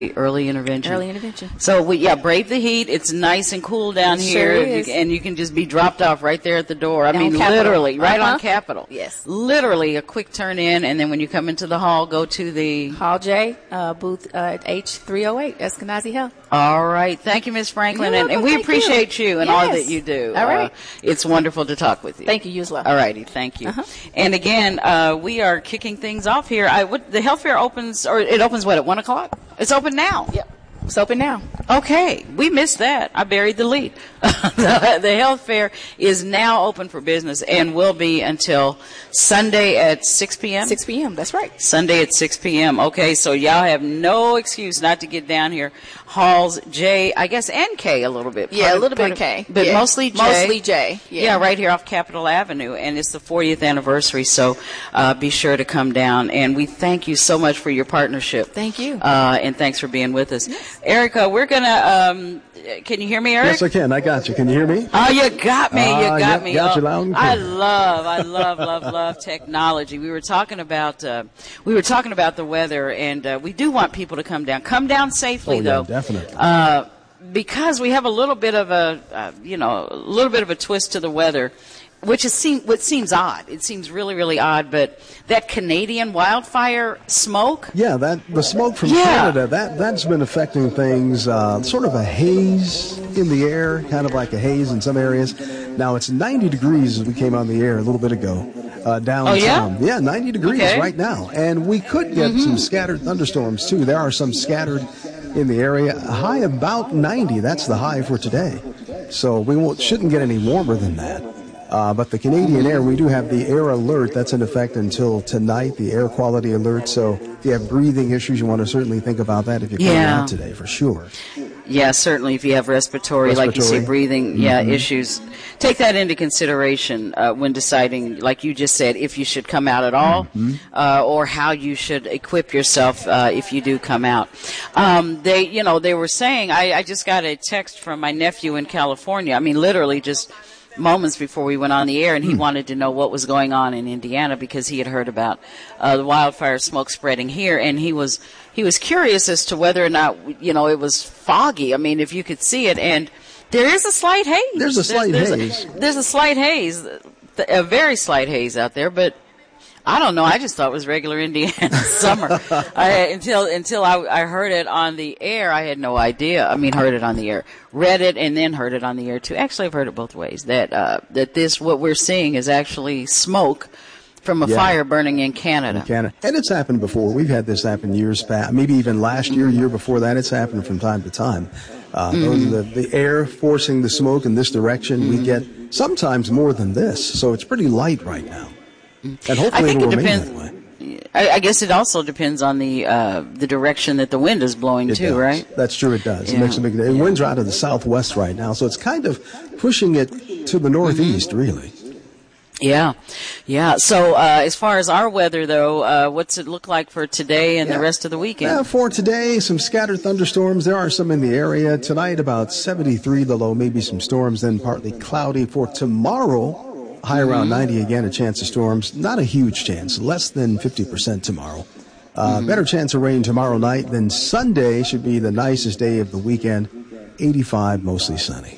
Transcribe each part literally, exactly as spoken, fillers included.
Early intervention. Early intervention. So we yeah, brave the heat. It's nice and cool down It here, sure is. You- and you can just be dropped off right there at the door. I On mean, Capitol. literally, right Uh-huh. on Capitol. Yes. Literally a quick turn in, and then when you come into the hall, go to the. Hall J, uh, booth uh, H three oh eight, Eskenazi Health. All right, thank you, Miz Franklin, You're and, and welcome. we Thank appreciate you, you. and all Yes. that you do. All right. Uh, it's wonderful to talk with you. Thank you, you as well. All righty, thank you. Uh-huh. And again, uh, we are kicking things off here. I what the health fair opens, or it opens what at one o'clock? It's open now. Yep. It's open now. Okay, we missed that. I buried the lead. the, the health fair is now open for business and will be until Sunday at six p.m. six p.m., that's right. Sunday at six p.m. Okay, so y'all have no excuse not to get down here. Halls J, I guess, and K a little bit. Yeah, Part a of- little part bit of- K. But Yeah. mostly J. Mostly J. Yeah. Yeah. right here off Capitol Avenue, and it's the fortieth anniversary, so uh, be sure to come down. And we thank you so much for your partnership. Thank you. Uh, and thanks for being with us. Erica, we're going to, um, can you hear me, Eric? Yes, I can. I got you. Can you hear me? Oh, you got me. You Ah, got yep, me. got you Oh, loud and I clear. love, I love, love, love technology. We were talking about, uh, we were talking about the weather, and uh, we do want people to come down. Come down safely, Oh, yeah, though. definitely. Uh, because we have a little bit of a, uh, you know, a little bit of a twist to the weather, which is seem, what seems odd. It seems really, really odd. But that Canadian wildfire smoke. Yeah, that the smoke from Yeah. Canada, that, that's been affecting things, uh, sort of a haze in the air, kind of like a haze in some areas. Now, it's ninety degrees as we came on the air a little bit ago, uh, downtown. Oh, yeah? Yeah, ninety degrees Okay. right now. And we could get some scattered thunderstorms, too. There are some scattered in the area. A high about ninety, that's the high for today. So we won't, shouldn't get any warmer than that. Uh, but the Canadian air, we do have the air alert that's in effect until tonight, the air quality alert. So if you have breathing issues, you want to certainly think about that if you're coming Yeah. out today, for sure. Yeah, certainly if you have respiratory, like you say, Respiratory. breathing yeah, Mhm. issues, take that into consideration uh, when deciding, like you just said, if you should come out at all Mm-hmm. uh, or how you should equip yourself uh, if you do come out. Um, they, you know, they were saying, I, I just got a text from my nephew in California. I mean, literally just moments before we went on the air, and he wanted to know what was going on in Indiana because he had heard about uh, the wildfire smoke spreading here, and he was he was curious as to whether or not, you know, it was foggy. I mean, if you could see it, and there is a slight haze. There's a slight there's, haze. A, there's a slight haze, a very slight haze out there, but I don't know. I just thought it was regular Indiana summer I, until until I, I heard it on the air. I had no idea. I mean, heard it on the air, read it, and then heard it on the air too. Actually, I've heard it both ways. That uh, that this what we're seeing is actually smoke from a Yeah. fire burning in Canada. Canada. And it's happened before. We've had this happen years past, maybe even last year, year before that. It's happened from time to time. Uh, Mm-hmm. the, the air forcing the smoke in this direction, we get sometimes more than this. So it's pretty light right now. And hopefully I think it'll it remain depends. that way. I, I guess it also depends on the uh, the direction that the wind is blowing It too, does. right? That's true. It does. It Yeah. makes a big. The winds are out of the southwest right now, so it's kind of pushing it to the northeast, really. Yeah, yeah. So uh, as far as our weather, though, uh, what's it look like for today and Yeah. the rest of the weekend? Yeah, for today, some scattered thunderstorms. There are some in the area. Tonight, about seventy-three the low, maybe some storms, then partly cloudy. For tomorrow, high around ninety again, a chance of storms. Not a huge chance, less than fifty percent tomorrow. Uh, Mm-hmm. Better chance of rain tomorrow night. Then Sunday should be the nicest day of the weekend. eighty-five, mostly sunny.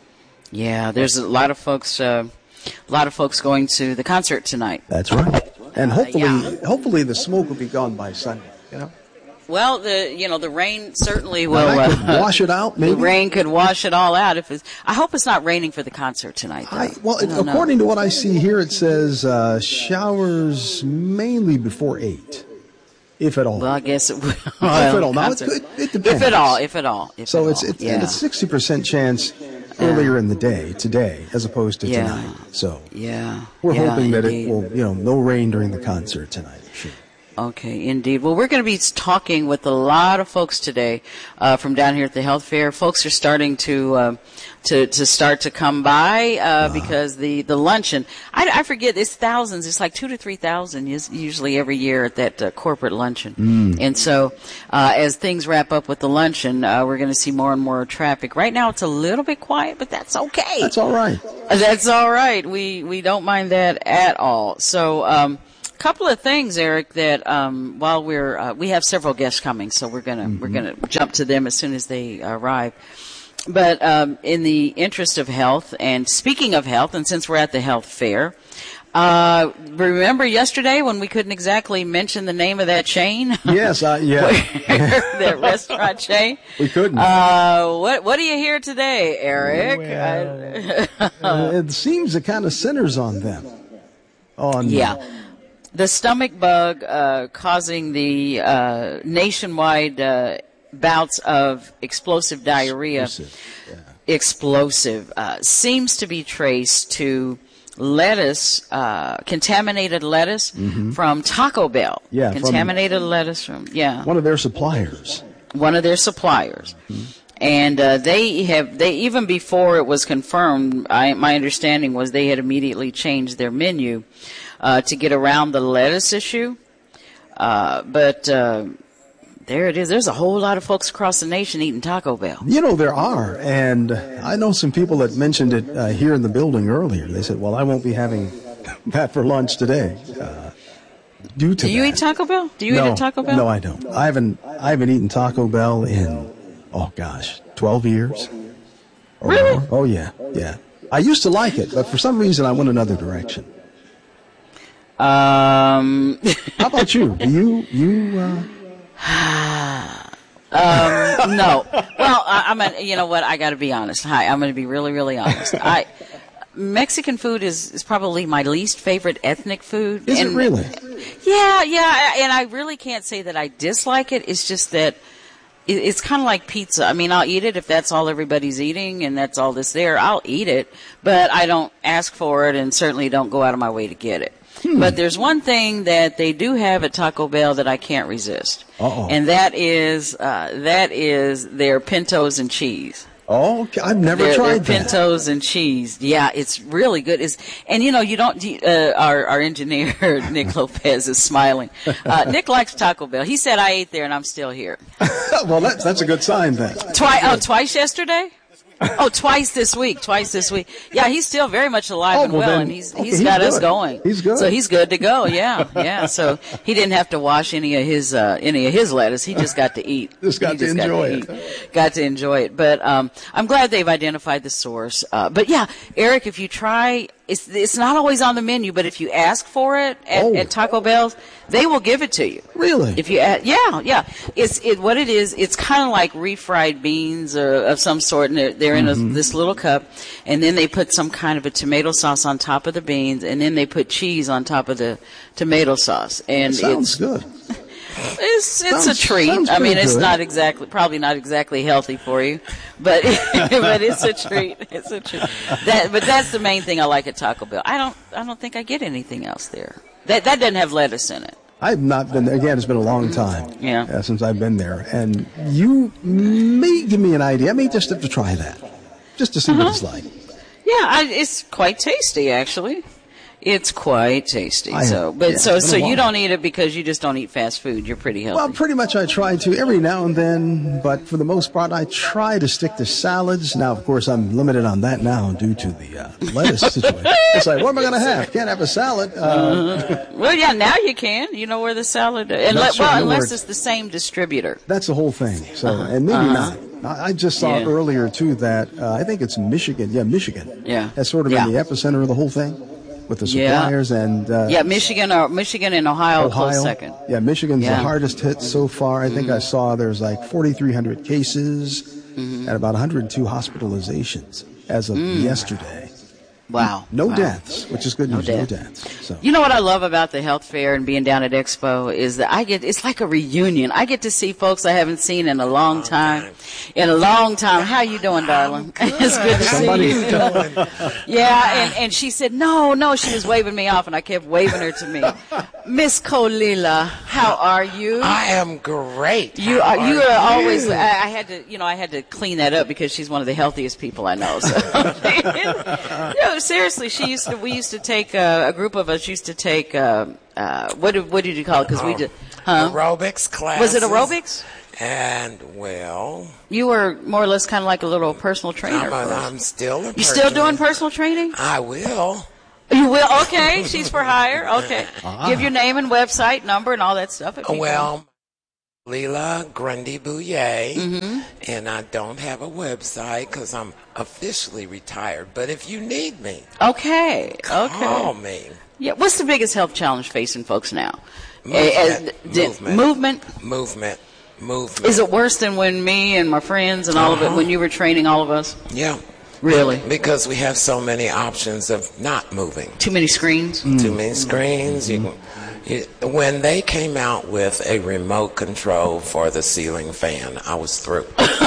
Yeah, there's a lot of folks. Uh, a lot of folks going to the concert tonight. That's right. And hopefully, yeah. hopefully the smoke will be gone by Sunday. You know, Well, the you know the rain certainly will. Well, that could uh, wash it out. The Maybe. rain could wash it all out. If it's, I hope it's not raining for the concert tonight. Though. I, well, I it, don't know. according to what I see here, it says uh, showers mainly before eight, if at all. Well, I guess it will. if at all. Now, it, Concert. could, it depends. If at all, if at all. If So at it's all. it's yeah. and it's sixty percent chance earlier in the day today as opposed to Yeah. tonight. So yeah. we're yeah, hoping that indeed. it will, you know, no rain during the concert tonight. Sure. Okay, indeed. Well, we're going to be talking with a lot of folks today uh, from down here at the health fair. Folks are starting to uh, to to start to come by uh, uh, because the the luncheon. I, I forget it's thousands. It's like two to three thousand usually every year at that uh, corporate luncheon. Mm. And so, uh, as things wrap up with the luncheon, uh, we're going to see more and more traffic. Right now, it's a little bit quiet, but that's okay. That's all right. That's all right. We we don't mind that at all. So. Um, couple of things, Eric, that um, while we're uh, we have several guests coming, so we're gonna mm-hmm. we're gonna jump to them as soon as they arrive. But um, in the interest of health, and speaking of health, and since we're at the health fair, uh, remember yesterday when we couldn't exactly mention the name of that chain? Yes, uh, yeah, that restaurant chain. We couldn't. Uh, what what do you hear today, Eric? Well, I, it seems it kind of centers on them. On yeah. The stomach bug uh, causing the uh, nationwide uh, bouts of explosive diarrhea, explosive, yeah. explosive uh, seems to be traced to lettuce, uh, contaminated lettuce mm-hmm. from Taco Bell. Yeah, contaminated from lettuce from yeah one of their suppliers. One of their suppliers. Mm-hmm. And uh, they have, they even before it was confirmed, I, my understanding was they had immediately changed their menu uh, to get around the lettuce issue. Uh, but uh, there it is. There's a whole lot of folks across the nation eating Taco Bell. You know, there are. And I know some people that mentioned it uh, here in the building earlier. They said, well, I won't be having that for lunch today. Uh, due to Do you that. eat Taco Bell? Do you no, eat at Taco Bell? No, I don't. I haven't, I haven't eaten Taco Bell in... Oh, gosh, twelve years? Or really? More. Oh, yeah, yeah. I used to like it, but for some reason I went another direction. Um. How about you? Do you, you, uh... um, no. Well, I, I'm a, you know what, I gotta be honest. Hi, I'm gonna be really, really honest. I, Mexican food is, is probably my least favorite ethnic food. Is and, it really? Yeah, yeah, and I really can't say that I dislike it. It's just that it's kind of like pizza. I mean, I'll eat it if that's all everybody's eating and that's all that's there. I'll eat it, but I don't ask for it and certainly don't go out of my way to get it. Hmm. But there's one thing that they do have at Taco Bell that I can't resist. Uh-oh. And that is uh, that is their pintos and cheese. Oh, okay. I've never they're, tried they're that. Pintos and cheese. Yeah, it's really good. It's, and you know, you don't. Uh, our our engineer Nick Lopez is smiling. Uh, Nick likes Taco Bell. He said I ate there and I'm still here. Well, that's that's a good sign then. Twice. Oh, twice yesterday. Oh, twice this week. Twice this week. Yeah, he's still very much alive oh, and well, well, then, and he's okay, he's, he's got good. us going. He's good. So he's good to go. Yeah, yeah. So he didn't have to wash any of his uh, any of his lettuce. He just got to eat. just got he to just enjoy got to it. Eat. Got to enjoy it. But um, I'm glad they've identified the source. Uh, but yeah, Eric, if you try. It's it's not always on the menu, but if you ask for it at, oh. at Taco Bell's, they will give it to you. Really? If you ask, yeah, yeah. It's it what it is. It's kind of like refried beans uh, of some sort, and they're, they're in mm-hmm. a, this little cup, and then they put some kind of a tomato sauce on top of the beans, and then they put cheese on top of the tomato sauce. And that sounds it's, good. It's it's sounds, a treat. I mean, it's good. not exactly, probably not exactly healthy for you, but but it's a treat. It's a treat. That, but that's the main thing I like at Taco Bell. I don't I don't think I get anything else there. That that doesn't have lettuce in it. I've not been there. Again, it's been a long time yeah. uh, since I've been there. And you may give me an idea. I may just have to try that, just to see uh-huh. what it's like. Yeah, I, it's quite tasty, actually. It's quite tasty. I, so, but yeah, so so you you don't eat it because you just don't eat fast food. You're pretty healthy. Well, pretty much I try to every now and then, but for the most part, I try to stick to salads. Now, of course, I'm limited on that now due to the uh, lettuce situation. It's like, what am I going to have? Can't have a salad. Uh, uh, well, yeah, now you can. You know where the salad is. Unless, sure well, unless it's, it's the same distributor. That's the whole thing. So, uh-huh. and maybe uh-huh. not. I just saw yeah. earlier, too, that uh, I think it's Michigan. Yeah, Michigan. Yeah. That's sort of yeah. in the epicenter of the whole thing. With the suppliers yeah. and uh, yeah, Michigan or Michigan and Ohio, Ohio. close second. Yeah, Michigan's yeah. the hardest hit so far. I think mm-hmm. I saw there's like forty-three hundred cases mm-hmm. and about one hundred two hospitalizations as of mm. yesterday. Wow. No wow. deaths, which is good no news. Death. No deaths. So. You know what I love about the health fair and being down at Expo is that I get, it's like a reunion. I get to see folks I haven't seen in a long time. In a long time. How you doing, darling? It's good to Somebody see you. doing? Yeah, and, and she said, no, no, she was waving me off, and I kept waving her to me. Miss Kolila, how are you? I am great. You how are, you are are you? always, I, I had to, you know, I had to clean that up because she's one of the healthiest people I know. So. No, seriously, she used to, we used to take, uh, a group of us used to take, uh, uh, what did, what did you call it? Because we did, huh? Aerobics class. Was it aerobics? And, well... You were more or less kind of like a little personal trainer. I'm, a, I'm still a You still doing personal training? I will. You will? Okay. She's for hire. Okay. Ah. Give your name and website, number, and all that stuff. if people- Well, Leela Grundy Bouye, Mm-hmm. and I don't have a website because I'm officially retired. But if you need me, Okay. call Okay. me. Yeah. What's the biggest health challenge facing folks now? Movement, Eh, eh, di- movement. Movement? Movement. Movement. Is it worse than when me and my friends and all of it, Uh-huh. when you were training all of us? Yeah. Really? Because we have so many options of not moving. Too many screens? Too many screens. You can, you, when they came out with a remote control for the ceiling fan, I was through.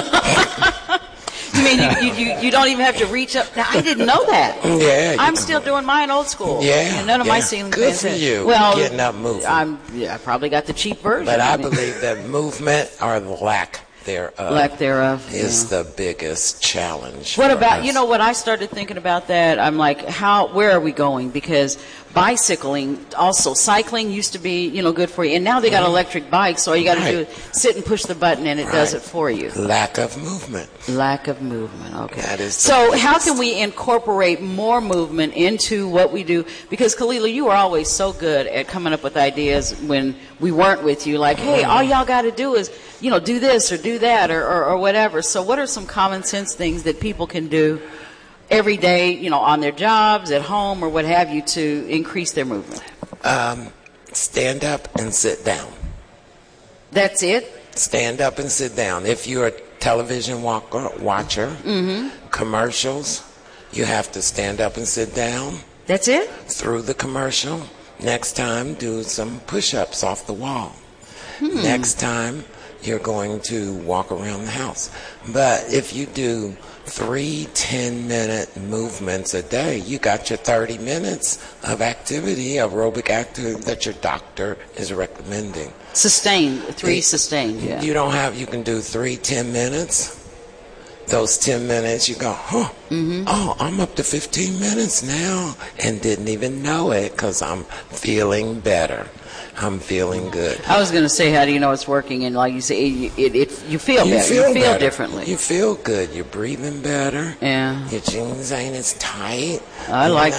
You mean you, you, you, you don't even have to reach up? Now, I didn't know that. Yeah. you I'm can- still doing mine old school. Yeah, And none of my yeah. ceiling Good fans for have- you, Well, getting up moving. I'm, yeah, I probably got the cheap version. But I mean, believe that movement or the lack thereof lack thereof. is yeah. the biggest challenge. What for about, us. you know, when I started thinking about that, I'm like, how, where are we going? Because bicycling, also cycling used to be, you know, good for you. And now they got electric bikes, so all you got to do Right. is sit and push the button and it does Right. it for you. Lack of movement. Lack of movement. Okay. That is the so how biggest. can we incorporate more movement into what we do? Because Kalila, you were always so good at coming up with ideas when we weren't with you. Like, hey, all y'all got to do is, you know, do this or do that or, or, or whatever. So what are some common sense things that people can do every day, you know, on their jobs, at home, or what have you, to increase their movement? Um, stand up and sit down. That's it? Stand up and sit down. If you're a television walker, watcher, Mm-hmm. commercials, you have to stand up and sit down That's it? through the commercial. Next time, do some push-ups off the wall. Hmm. Next time, you're going to walk around the house. But if you do three ten-minute movements a day, you got your thirty minutes of activity, aerobic activity that your doctor is recommending. Sustained. Three Hey, sustained, yeah. You don't have, you can do three ten minutes. Those ten minutes, you go, huh, Mm-hmm. oh, I'm up to fifteen minutes now and didn't even know it because I'm feeling better. I'm feeling good. I was going to say, how do you know it's working? And like you say, it, it, it, you feel You better. feel, you feel better. differently. You feel good. You're breathing better. Yeah. Your jeans ain't as tight. I like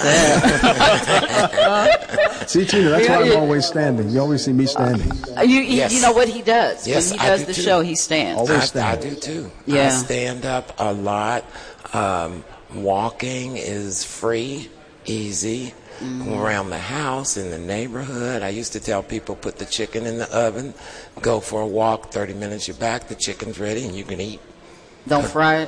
that. See, Tina, that's Yeah, why I'm yeah. always standing. You always see me standing. you, you, Yes. you know what he does? Yes, when he I does do the too. show, he stands. Always I, I standing. do too. I Yeah. stand up a lot. Um, walking is free, easy. Mm-hmm. Around the house, in the neighborhood. I used to tell people, put the chicken in the oven, go for a walk, thirty minutes you're back, the chicken's ready, and you can eat. Don't fry it.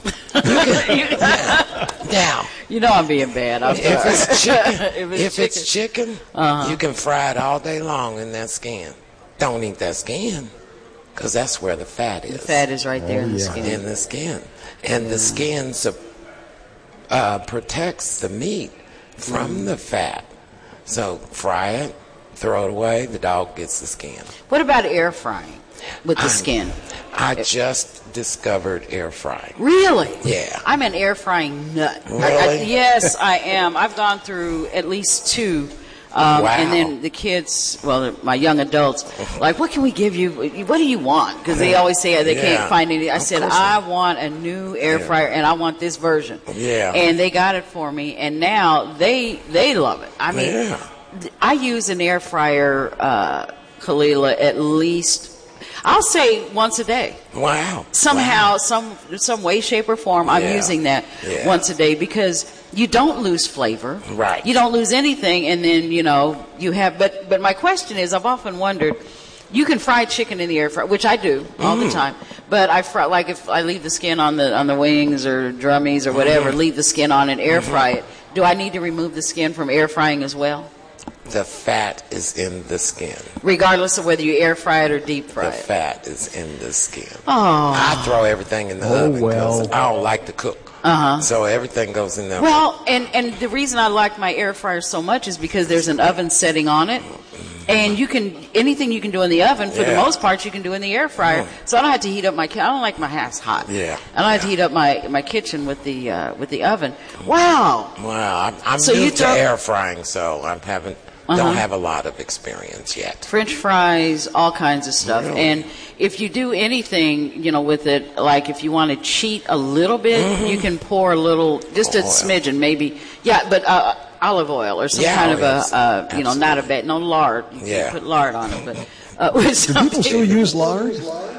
Now, You know I'm being bad. I'm if sorry. it's chicken, If if it's it's chicken, you can fry it all day long in that skin. Don't eat that skin, because that's where the fat is. The fat is right there Oh, in the yeah. skin. in the skin. And the skin sup- uh, protects the meat from the fat. So fry it, throw it away, the dog gets the skin. What about air frying with the skin? I just discovered air frying. Really? Yeah. I'm an air frying nut. I- I- Really? yes, I am. I've gone through at least two. Um, Wow. And then the kids, well, my young adults, like, what can we give you? What do you want? Because they always say they Yeah. can't find any. I Of said, course I not. want a new air Yeah. fryer, and I want this version. Yeah. And they got it for me, and now they they love it. I mean, Yeah. th- I use an air fryer, uh, Kalila, at least, I'll say once a day. Wow. Somehow, Wow. some some way, shape, or form, I'm Yeah. using that Yeah. once a day because you don't lose flavor. Right. You don't lose anything, and then you know you have. But but my question is, I've often wondered. You can fry chicken in the air fryer, which I do all Mm. the time. But I fry like if I leave the skin on the on the wings or drummies or whatever, Mm-hmm. leave the skin on and air fry it. Do I need to remove the skin from air frying as well, The fat is in the skin. regardless of whether you air fry it or deep fry The it? fat is in the skin. Oh. I throw everything in the Oh, oven because well. I don't like to cook. Uh-huh. So everything goes in the oven. Well, and, and the reason I like my air fryer so much is because there's an oven setting on it. And you can, anything you can do in the oven, for the Yeah. most part, you can do in the air fryer. So I don't have to heat up my, ki- I don't like my house hot. Yeah. I don't have to heat up my, my kitchen with the, uh, with the oven. Wow. Wow, I'm, I'm So new you to throw- air frying, so I haven't Uh-huh. don't have a lot of experience yet. French fries, all kinds of stuff. Really? And if you do anything, you know, with it, like if you want to cheat a little bit, you can pour a little, just a Oil. smidgen, maybe. Yeah, but uh, olive oil or some Yeah, kind of yes. a, uh, you know, not a bad, no lard. You Yeah. can put lard on it, but uh, with Do people still use lard?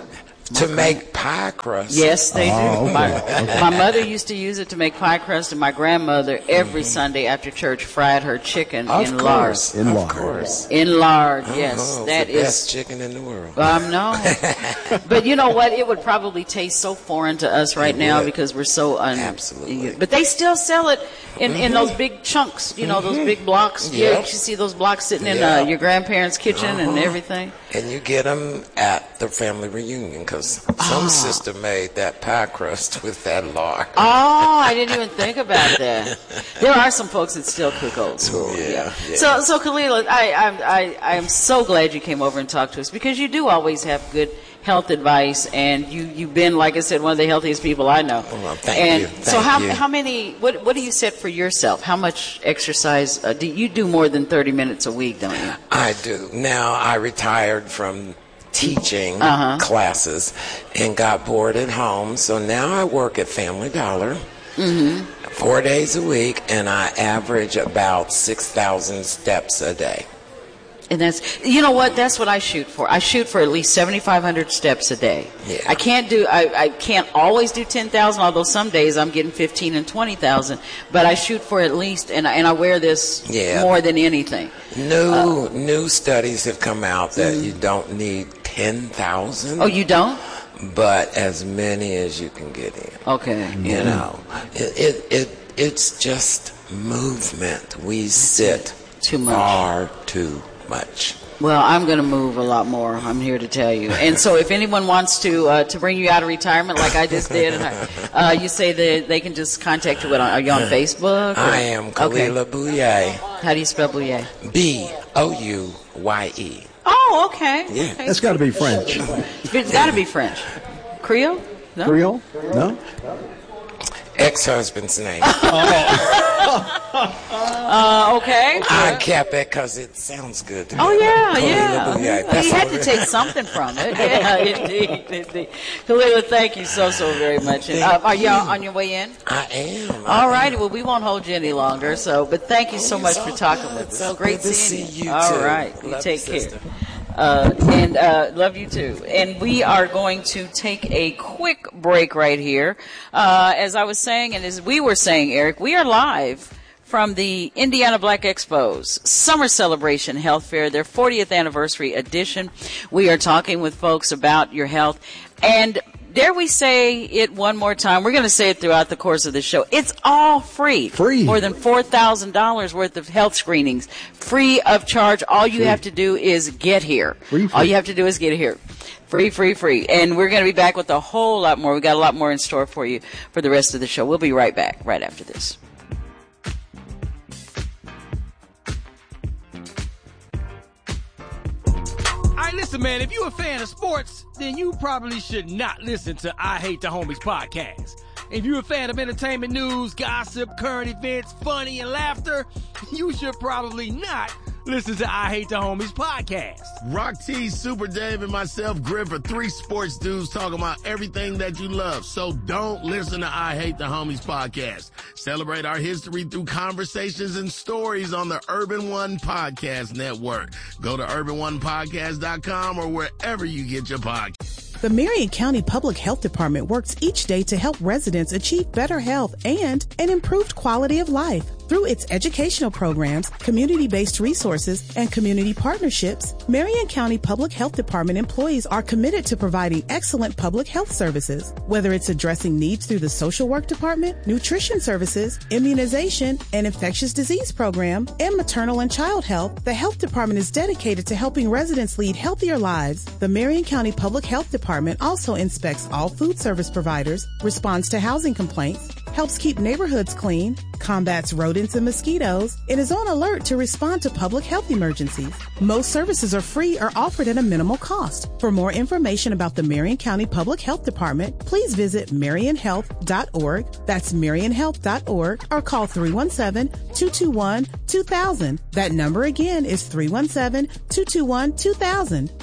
To make pie crust. Yes, they do. Oh, okay. My, Okay. my mother used to use it to make pie crust, and my grandmother every Sunday after church fried her chicken Of in course. In of lard. course. lard. In lard, yes, Oh, that the is. best chicken in the world. Um, no, but you know what? It would probably taste so foreign to us right It now would. because we're so un. Absolutely. But they still sell it in, in those big chunks. You know, those big blocks. Yeah, Yep. you see those blocks sitting in Yeah. uh, your grandparents' kitchen and everything. And you get them at the family reunion because some sister made that pie crust with that lard. Oh, I didn't even think about that. There are some folks that still cook old school. Yeah, yeah. So, so Khalila, I, I, I, I am so glad you came over and talked to us because you do always have good health advice, and you, you've been, like I said, one of the healthiest people I know. Well, thank and you. so, Thank how you. how many? What what do you set for yourself? How much exercise uh, do you do? More than thirty minutes a week, don't you? I do. Now, I retired from teaching Uh-huh. classes and got bored at home, so now I work at Family Dollar Mm-hmm. four days a week, and I average about six thousand steps a day. And that's, you know what, that's what I shoot for. I shoot for at least seventy-five hundred steps a day. Yeah. I can't do, I, I can't always do ten thousand, although some days I'm getting fifteen and twenty thousand. But I shoot for at least, and I, and I wear this Yeah. more than anything. New new studies have come out that you don't need ten thousand, Oh, you don't? but as many as you can get in. Okay. You know, it, it it it's just movement. We sit Too much. far too much. Well, I'm going to move a lot more. I'm here to tell you. And so, if anyone wants to uh, to bring you out of retirement, like I just did, and I, uh, you say that they can just contact you. What, are you on Facebook? or- I am Khalila Bouye. How do you spell Bouye? B O U Y E. Oh, okay. Yeah. Okay. That's got to be French. It's got to be French. Creole? No? Creole? No? Ex-husband's name. Uh, okay. I kept it because it sounds good to me. Oh, yeah, Khalila yeah. Bouye. He That's had all to it- take something from it. Yeah, indeed, indeed. Khalila, thank you so, so very much. And, uh, are you on your way in? I am. All righty. Well, we won't hold you any longer. So, but thank you so Oh, much it's for all talking good. with It's us. all Great good to seeing see you, All too. right. You Love take you, care. sister. Uh, and uh, love you too. And we are going to take a quick break right here. Uh, as I was saying, and as we were saying, Eric, we are live from the Indiana Black Expo's Summer Celebration Health Fair, their fortieth anniversary edition. We are talking with folks about your health. And dare we say it one more time? We're going to say it throughout the course of the show. It's all free. Free. More than four thousand dollars worth of health screenings. Free of charge. All you have to do is get here. Free, free. All you have to do is get here. Free, free, free. And we're going to be back with a whole lot more. We've got a lot more in store for you for the rest of the show. We'll be right back right after this. All right, listen, man, if you're a fan of sports, then you probably should not listen to I Hate the Homies podcast. If you're a fan of entertainment news, gossip, current events, funny, and laughter, you should probably not listen to I Hate the Homies podcast. Rock T, Super Dave, and myself, Griff, are three sports dudes talking about everything that you love. So don't listen to I Hate the Homies podcast. Celebrate our history through conversations and stories on the Urban One Podcast Network. Go to urban one podcast dot com or wherever you get your podcast. The Marion County Public Health Department works each day to help residents achieve better health and an improved quality of life. Through its educational programs, community-based resources, and community partnerships, Marion County Public Health Department employees are committed to providing excellent public health services. Whether it's addressing needs through the social work department, nutrition services, immunization, and infectious disease program, and maternal and child health, the health department is dedicated to helping residents lead healthier lives. The Marion County Public Health Department also inspects all food service providers, responds to housing complaints, helps keep neighborhoods clean, combats rodents and mosquitoes, and is on alert to respond to public health emergencies. Most services are free or offered at a minimal cost. For more information about the Marion County Public Health Department, please visit marion health dot org. That's marion health dot org, or call three one seven, two two one, two thousand. That number again is three one seven, two two one, two thousand.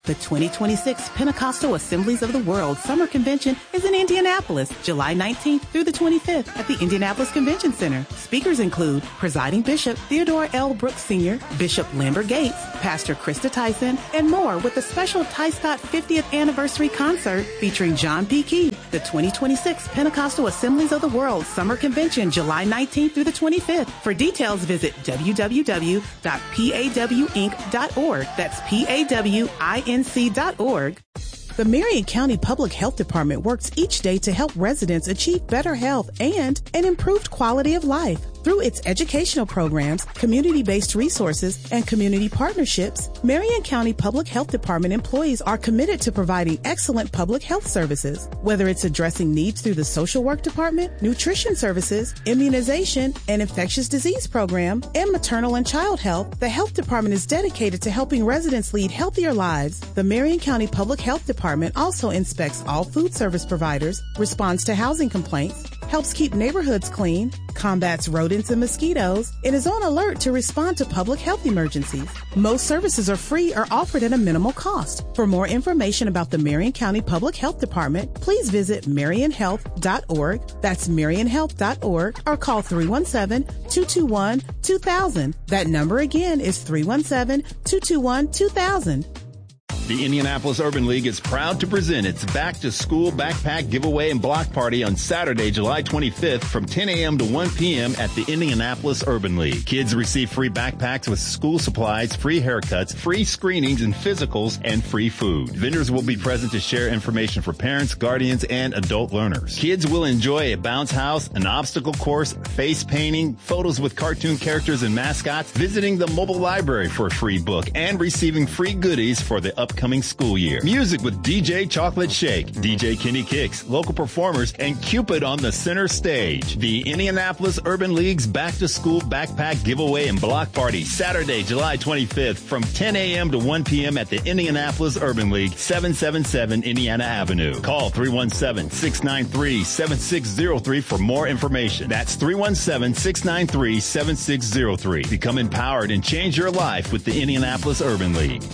The twenty twenty-six Pentecostal Assemblies of the World Summer Convention is in Indianapolis, July nineteenth through the twenty-fifth at the Indianapolis Convention Center. Speakers include Presiding Bishop Theodore L. Brooks Senior, Bishop Lambert Gates, Pastor Krista Tyson, and more with a special Ty Scott fiftieth Anniversary Concert featuring John P. Key. The twenty twenty-six Pentecostal Assemblies of the World Summer Convention, July nineteenth through the twenty-fifth. For details, visit w w w dot paw inc dot org. That's P A W I N C dot org. The Marion County Public Health Department works each day to help residents achieve better health and an improved quality of life. Through its educational programs, community-based resources, and community partnerships, Marion County Public Health Department employees are committed to providing excellent public health services. Whether it's addressing needs through the social work department, nutrition services, immunization, an infectious disease program, and maternal and child health, the health department is dedicated to helping residents lead healthier lives. The Marion County Public Health Department also inspects all food service providers, responds to housing complaints, helps keep neighborhoods clean, combats rodents and mosquitoes, and is on alert to respond to public health emergencies. Most services are free or offered at a minimal cost. For more information about the Marion County Public Health Department, please visit marion health dot org. That's marion health dot org, or call three one seven, two two one, two thousand. That number again is three one seven, two two one, two thousand. The Indianapolis Urban League is proud to present its back-to-school backpack giveaway and block party on Saturday, July twenty-fifth from ten a.m. to one p.m. at the Indianapolis Urban League. Kids receive free backpacks with school supplies, free haircuts, free screenings and physicals, and free food. Vendors will be present to share information for parents, guardians, and adult learners. Kids will enjoy a bounce house, an obstacle course, face painting, photos with cartoon characters and mascots, visiting the mobile library for a free book, and receiving free goodies for the upcoming Coming school year. Music with D J Chocolate Shake, D J Kenny Kicks, local performers, and Cupid on the center stage. The Indianapolis Urban League's Back to School Backpack Giveaway and Block Party, Saturday, July twenty-fifth from ten a.m. to one p.m. at the Indianapolis Urban League, seven seventy-seven Indiana Avenue. Call three one seven, six nine three, seven six zero three for more information. That's three one seven, six nine three, seven six zero three. Become empowered and change your life with the Indianapolis Urban League.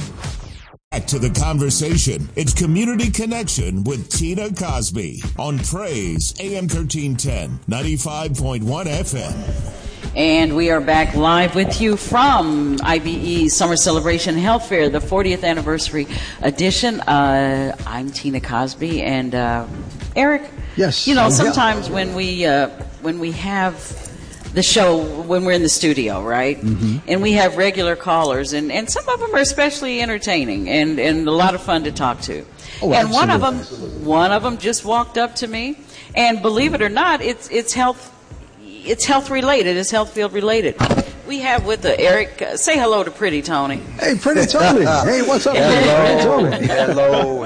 Back to the conversation. It's Community Connection with Tina Cosby on Praise A M thirteen ten, ninety-five point one F M. And we are back live with you from I B E Summer Celebration Health Fair, the fortieth anniversary edition. Uh, I'm Tina Cosby, and uh, Eric. Yes. You know, I'm sometimes when we uh, when we have the show, when we're in the studio, right? Mm-hmm. And we have regular callers, and, and some of them are especially entertaining and, and a lot of fun to talk to. Oh, and one of them, absolutely. one of them just walked up to me, and believe it or not, it's it's health, it's health related, it's health field related. We have with the Eric. Uh, say hello to Pretty Tony. Hey, Pretty Tony. Hey, what's up, hello, Pretty Tony? hello,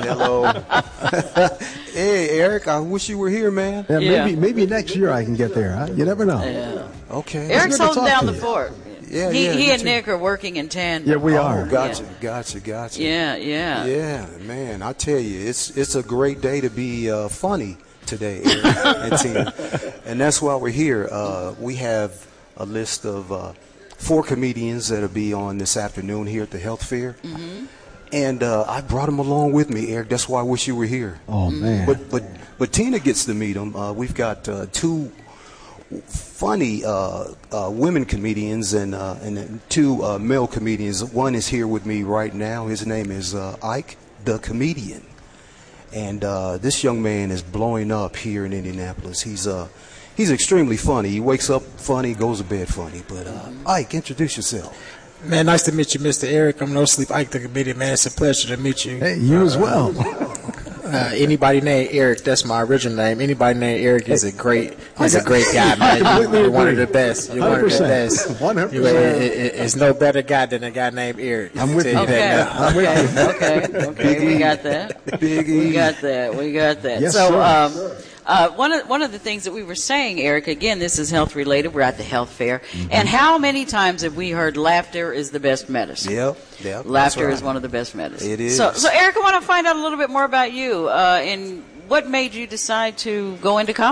hello. Hey, Eric, I wish you were here, man. Yeah, Yeah. maybe maybe next year I can get there. Huh? You never know. Yeah. Okay. Eric's good to holding talk down to the you. fort. Yeah, he, yeah, he you and too. Nick are working in tandem. Yeah, we are. Oh, gotcha, Yeah. gotcha, gotcha. Yeah, yeah. Yeah, man, I tell you, it's it's a great day to be uh, funny today, Eric and Tina. And that's why we're here. Uh, we have a list of uh, four comedians that'll be on this afternoon here at the health fair. Mm-hmm. And uh, I brought them along with me, Eric. That's why I wish you were here. Oh, man. But but but Tina gets to meet them. Uh, we've got uh, two funny uh, uh, women comedians and uh, and then two uh, male comedians. One is here with me right now. His name is uh, Ike, the comedian, and uh, this young man is blowing up here in Indianapolis. He's uh he's extremely funny. He wakes up funny, goes to bed funny. But uh, Ike, introduce yourself. Man, nice to meet you, Mister Eric. I'm No Sleep Ike, the comedian, man. It's a pleasure to meet you. Hey, you as well. Uh, anybody named Eric, that's my original name. Anybody named Eric is a great, he's a great guy, man. You're one of the best. You're one of the best. one hundred You, percent. it, it, it's no better guy than a guy named Eric. I'm with you. Tell Okay, that now. okay, okay, okay. We got that. Big We E. got that. We got that. Yes, so, sir. um, uh, one of one of the things that we were saying, Eric, again, this is health related. We're at the health fair, Mm-hmm. and how many times have we heard laughter is the best medicine? Yep, yep. Laughter that's is right. one of the best medicines. It is. So, so Eric, I want to find out a little bit more about you, uh, and what made you decide to go into comedy?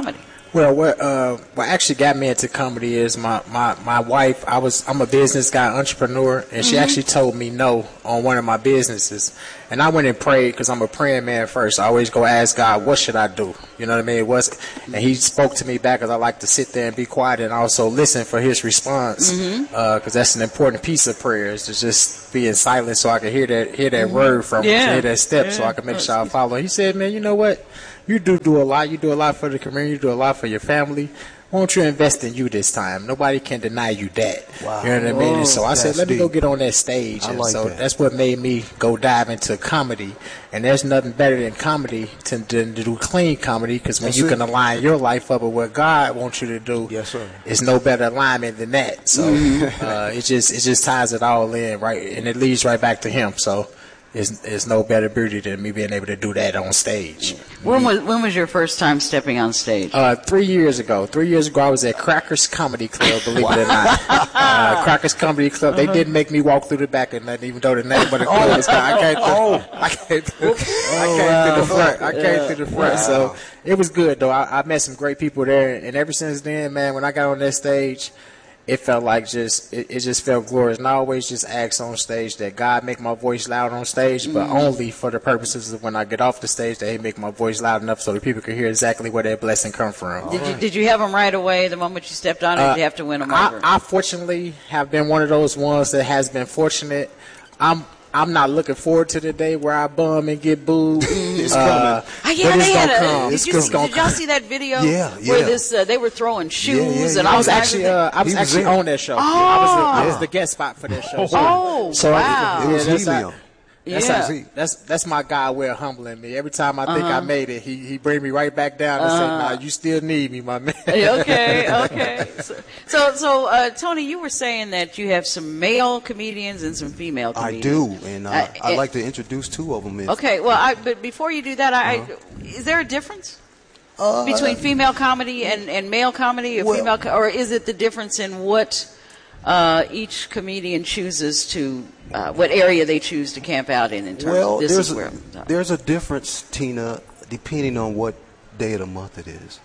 Well, what uh, what actually got me into comedy is my, my, my wife. I was I'm a business guy, entrepreneur, and she mm-hmm. actually told me no on one of my businesses, and I went and prayed because I'm a praying man first. I always go ask God, what should I do? You know what I mean? It was, and He spoke to me back because I like to sit there and be quiet and also listen for His response because mm-hmm. uh, that's an important piece of prayer is to just be in silence so I can hear that hear that mm-hmm. word from yeah. hear that step yeah. so I can make sure I follow. He said, man, you know what? You do do a lot. You do a lot for the community. You do a lot for your family. Why don't you invest in you this time? Nobody can deny you that. Wow. You know what I mean? And so I said, let deep. me go get on that stage. I and like so that. That's what made me go dive into comedy. And there's nothing better than comedy to, than to do clean comedy because when that's you it. can align your life up with what God wants you to do, yes, sir. It's no better alignment than that. So mm-hmm. uh, it just it just ties it all in, right? And it leads right back to Him. So It's, it's no better beauty than me being able to do that on stage. When was when was your first time stepping on stage? Uh, three years ago. Three years ago, I was at Crackers Comedy Club, believe it or not. Uh, Crackers Comedy Club. They did make me walk through the back of that, even though the name of the club is I came through, oh. I came through, I came through the front. I came through the front. So it was good, though. I, I met some great people there. And ever since then, man, when I got on that stage, it felt like just it, it just felt glorious. And I always just ask on stage that God make my voice loud on stage, but mm-hmm. only for the purposes of when I get off the stage that He make my voice loud enough so that people can hear exactly where that blessing come from. Did you did you have them right away the moment you stepped on it? Or uh, did you have to win them over? I, I fortunately have been one of those ones that has been fortunate. I'm. I'm not looking forward to the day where I bum and get booed. It's uh, coming. Yeah, they had a, did, you, did y'all see that video? Yeah, yeah. Where this uh, they were throwing shoes yeah, yeah, yeah. and I was actually uh, I was he actually was on that show. Oh. I was the, I was the guest spot for that show. So, oh, so wow! I, it was yeah, helium. That's, yeah. how, that's that's my God way of humbling me. Every time I think uh-huh. I made it, he he bring me right back down and uh-huh. say, "Nah, you still need me, my man." okay, okay. So, so, so uh, Tony, you were saying that you have some male comedians and some female comedians. I do, and uh, uh, I'd like to introduce two of them. If, okay, well, I, but before you do that, I, uh-huh. I, is there a difference uh, between female comedy and, and male comedy, or well, female, co- or is it the difference in what uh, each comedian chooses to? Uh, what area they choose to camp out in in terms well, of this there's is a, where there's a difference, Tina, depending on what day of the month it is.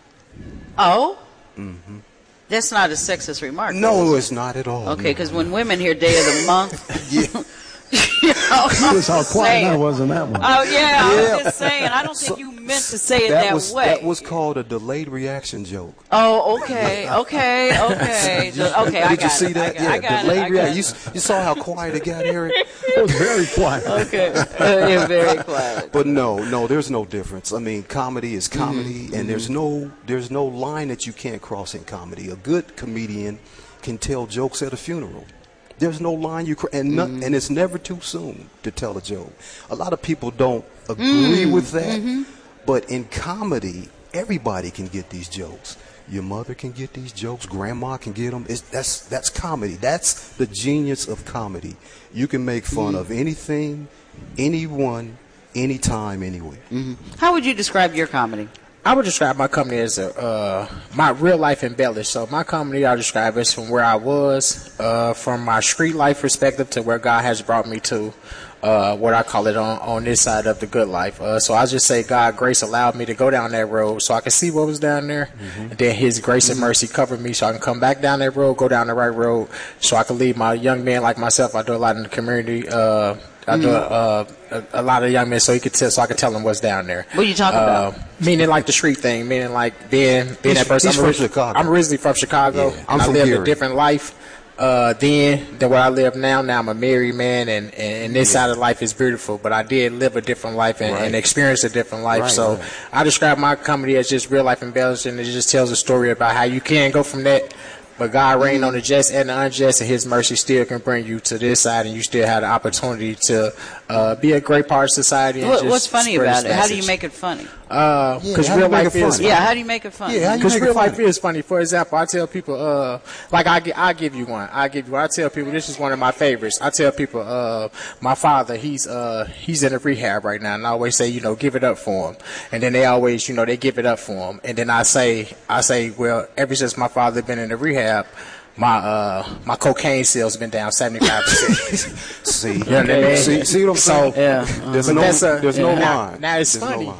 Oh? Mm-hmm. That's not a sexist remark. No, it's not at all. Okay, because no. when women hear day of the month... yeah. You know, Notice how quiet I was in that one. Oh, yeah, yeah. I was just saying. I don't think so, you meant to say it that, that was, way. That was called a delayed reaction joke. Oh, okay, okay, okay. Did, okay, did I got you see it. that? I, yeah, I got delayed it. reaction. You, you saw how quiet it got, Eric? It was very quiet. Okay. Uh, yeah, very quiet. But no, no, there's no difference. I mean, comedy is comedy, mm-hmm. and there's no there's no line that you can't cross in comedy. A good comedian can tell jokes at a funeral. There's no line you cr- and not, mm-hmm. and it's never too soon to tell a joke. A lot of people don't agree mm-hmm. with that, mm-hmm. but in comedy, everybody can get these jokes. Your mother can get these jokes. Grandma can get them. It's, that's that's comedy. That's the genius of comedy. You can make fun mm-hmm. of anything, anyone, anytime, anywhere. Mm-hmm. How would you describe your comedy? I would describe my comedy as a, uh, my real life embellished. So my comedy, I describe it from where I was, uh, from my street life perspective to where God has brought me to, uh, what I call it on, on this side of the good life. Uh, so I just say God, grace allowed me to go down that road so I could see what was down there. Mm-hmm. And then His grace and mercy covered me so I can come back down that road, go down the right road so I can lead my young men like myself. I do a lot in the community, uh, I do uh, a, a lot of young men, so you could tell, so I could tell them what's down there. What are you talking uh, about? Meaning like the street thing, meaning like being being he's, that person. He's I'm from originally, Chicago. I'm originally from Chicago. Yeah, I'm I from lived Gary. a different life uh, then than what I live now. Now I'm a married man, and, and this yeah. side of life is beautiful. But I did live a different life and, right. and experience a different life. Right, so right. I describe my comedy as just real life embellished, and it just tells a story about how you can go from that. But God reigned on the just and the unjust, and His mercy still can bring you to this side, and you still have the opportunity to uh, be a great part of society. And what, just what's funny about it? How do you make it funny? Because yeah, uh, real life is funny? Yeah, how do you make it funny? Yeah, because real life is funny. For example, I tell people, uh, like I I give you one. I give you. I tell people this is one of my favorites. I tell people, uh, my father, he's uh, he's in a rehab right now, and I always say, you know, give it up for him. And then they always, you know, they give it up for him. And then I say, I say, well, ever since my father been in the rehab, my uh my cocaine sales have been down seventy-five percent. See, you know what I mean? see, see what I'm saying? So, yeah, uh, there's no, a, there's yeah. no now, line. now it's there's funny. No line.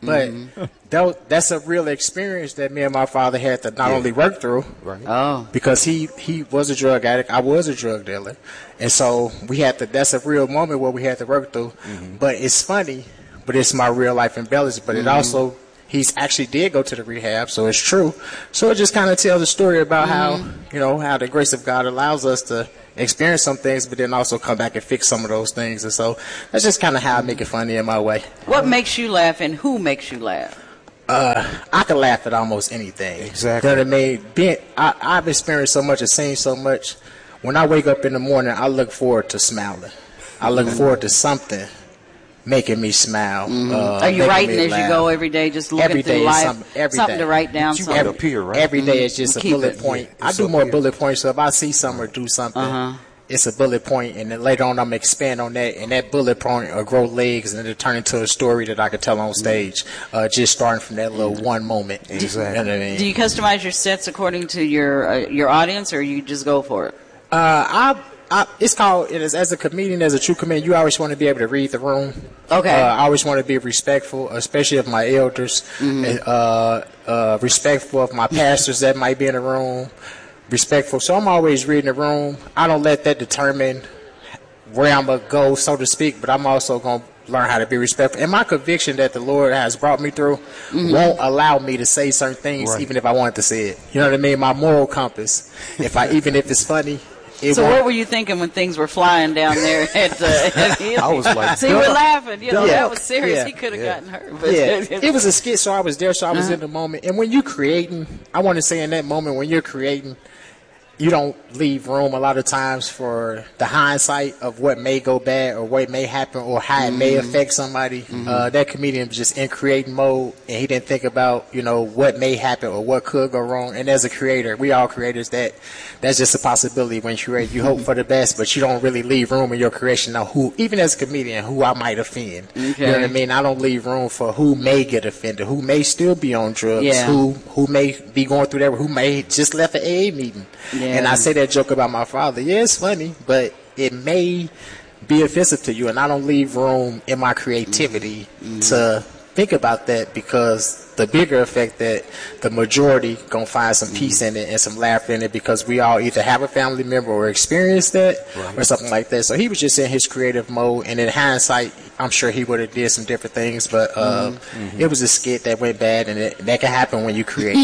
But Mm-hmm. that, that's a real experience that me and my father had to not Yeah. only work through, Right. Oh. because he, he was a drug addict, I was a drug dealer, and so we had to. That's a real moment where we had to work through. Mm-hmm. But it's funny, but it's my real life embellished. But it Mm-hmm. also, he's actually did go to the rehab, so it's true. So it just kind of tells the story about Mm-hmm. how, you know, how the grace of God allows us to experience some things, but then also come back and fix some of those things. And so that's just kind of how I make it funny in my way. What makes you laugh, and who makes you laugh? Uh, I can laugh at almost anything. Exactly. You know what I mean? Being, I, I've experienced so much and seen so much. When I wake up in the morning, I look forward to smiling. I look Mm-hmm. forward to something making me smile. Uh, Are you making writing me as you laugh. go every day, just looking Every through day is life? something, every something day. to write down. You something. got up here, right? Every day is just a Keep bullet it. point. Yeah, I it's do up more here. bullet points, so if I see something or do something, Uh-huh. it's a bullet point, and then later on I'm expand on that, and that bullet point will grow legs, and it'll turn into a story that I could tell on stage, uh, just starting from that little one moment. Exactly. You know what I mean? Do you customize your sets according to your uh, your audience, or you just go for it? Uh, I, I, it's called, it is, as a comedian, as a true comedian, you always want to be able to read the room. Okay. Uh, I always want to be respectful, especially of my elders, Mm-hmm. uh, uh, respectful of my pastors that might be in the room, respectful. So I'm always reading the room. I don't let that determine where I'm going to go, so to speak, but I'm also going to learn how to be respectful. And my conviction that the Lord has brought me through Mm-hmm. won't allow me to say certain things, Right. even if I wanted to say it. You know what I mean? My moral compass. If I, even if it's funny, it So won't. what were you thinking when things were flying down there at, uh, at Healy? I was like, See, we're laughing. You know, Yeah. that was serious. Yeah. He could have Yeah. gotten hurt. But Yeah, it was a skit, so I was there, so I was Uh-huh. in the moment. And when you're creating, I want to say in that moment when you're creating, you don't leave room a lot of times for the hindsight of what may go bad or what may happen or how it may affect somebody. Uh, that comedian was just in creating mode, and he didn't think about, you know, what may happen or what could go wrong. And as a creator, we all creators, that that's just a possibility when you create. You hope for the best, but you don't really leave room in your creation. Now, who, even as a comedian, who I might offend. You know what I mean? I don't leave room for who may get offended, who may still be on drugs, Yeah. who who may be going through that, who may just left an A A meeting. Yeah. And I say that joke about my father. Yeah, it's funny, but it may be offensive to you, and I don't leave room in my creativity to think about that, because the bigger effect that the majority gonna find some peace in it and some laughter in it, because we all either have a family member or experience that or something like that. So he was just in his creative mode, and in hindsight, I'm sure he would have did some different things, but uh, it was a skit that went bad, and it, that can happen when you create.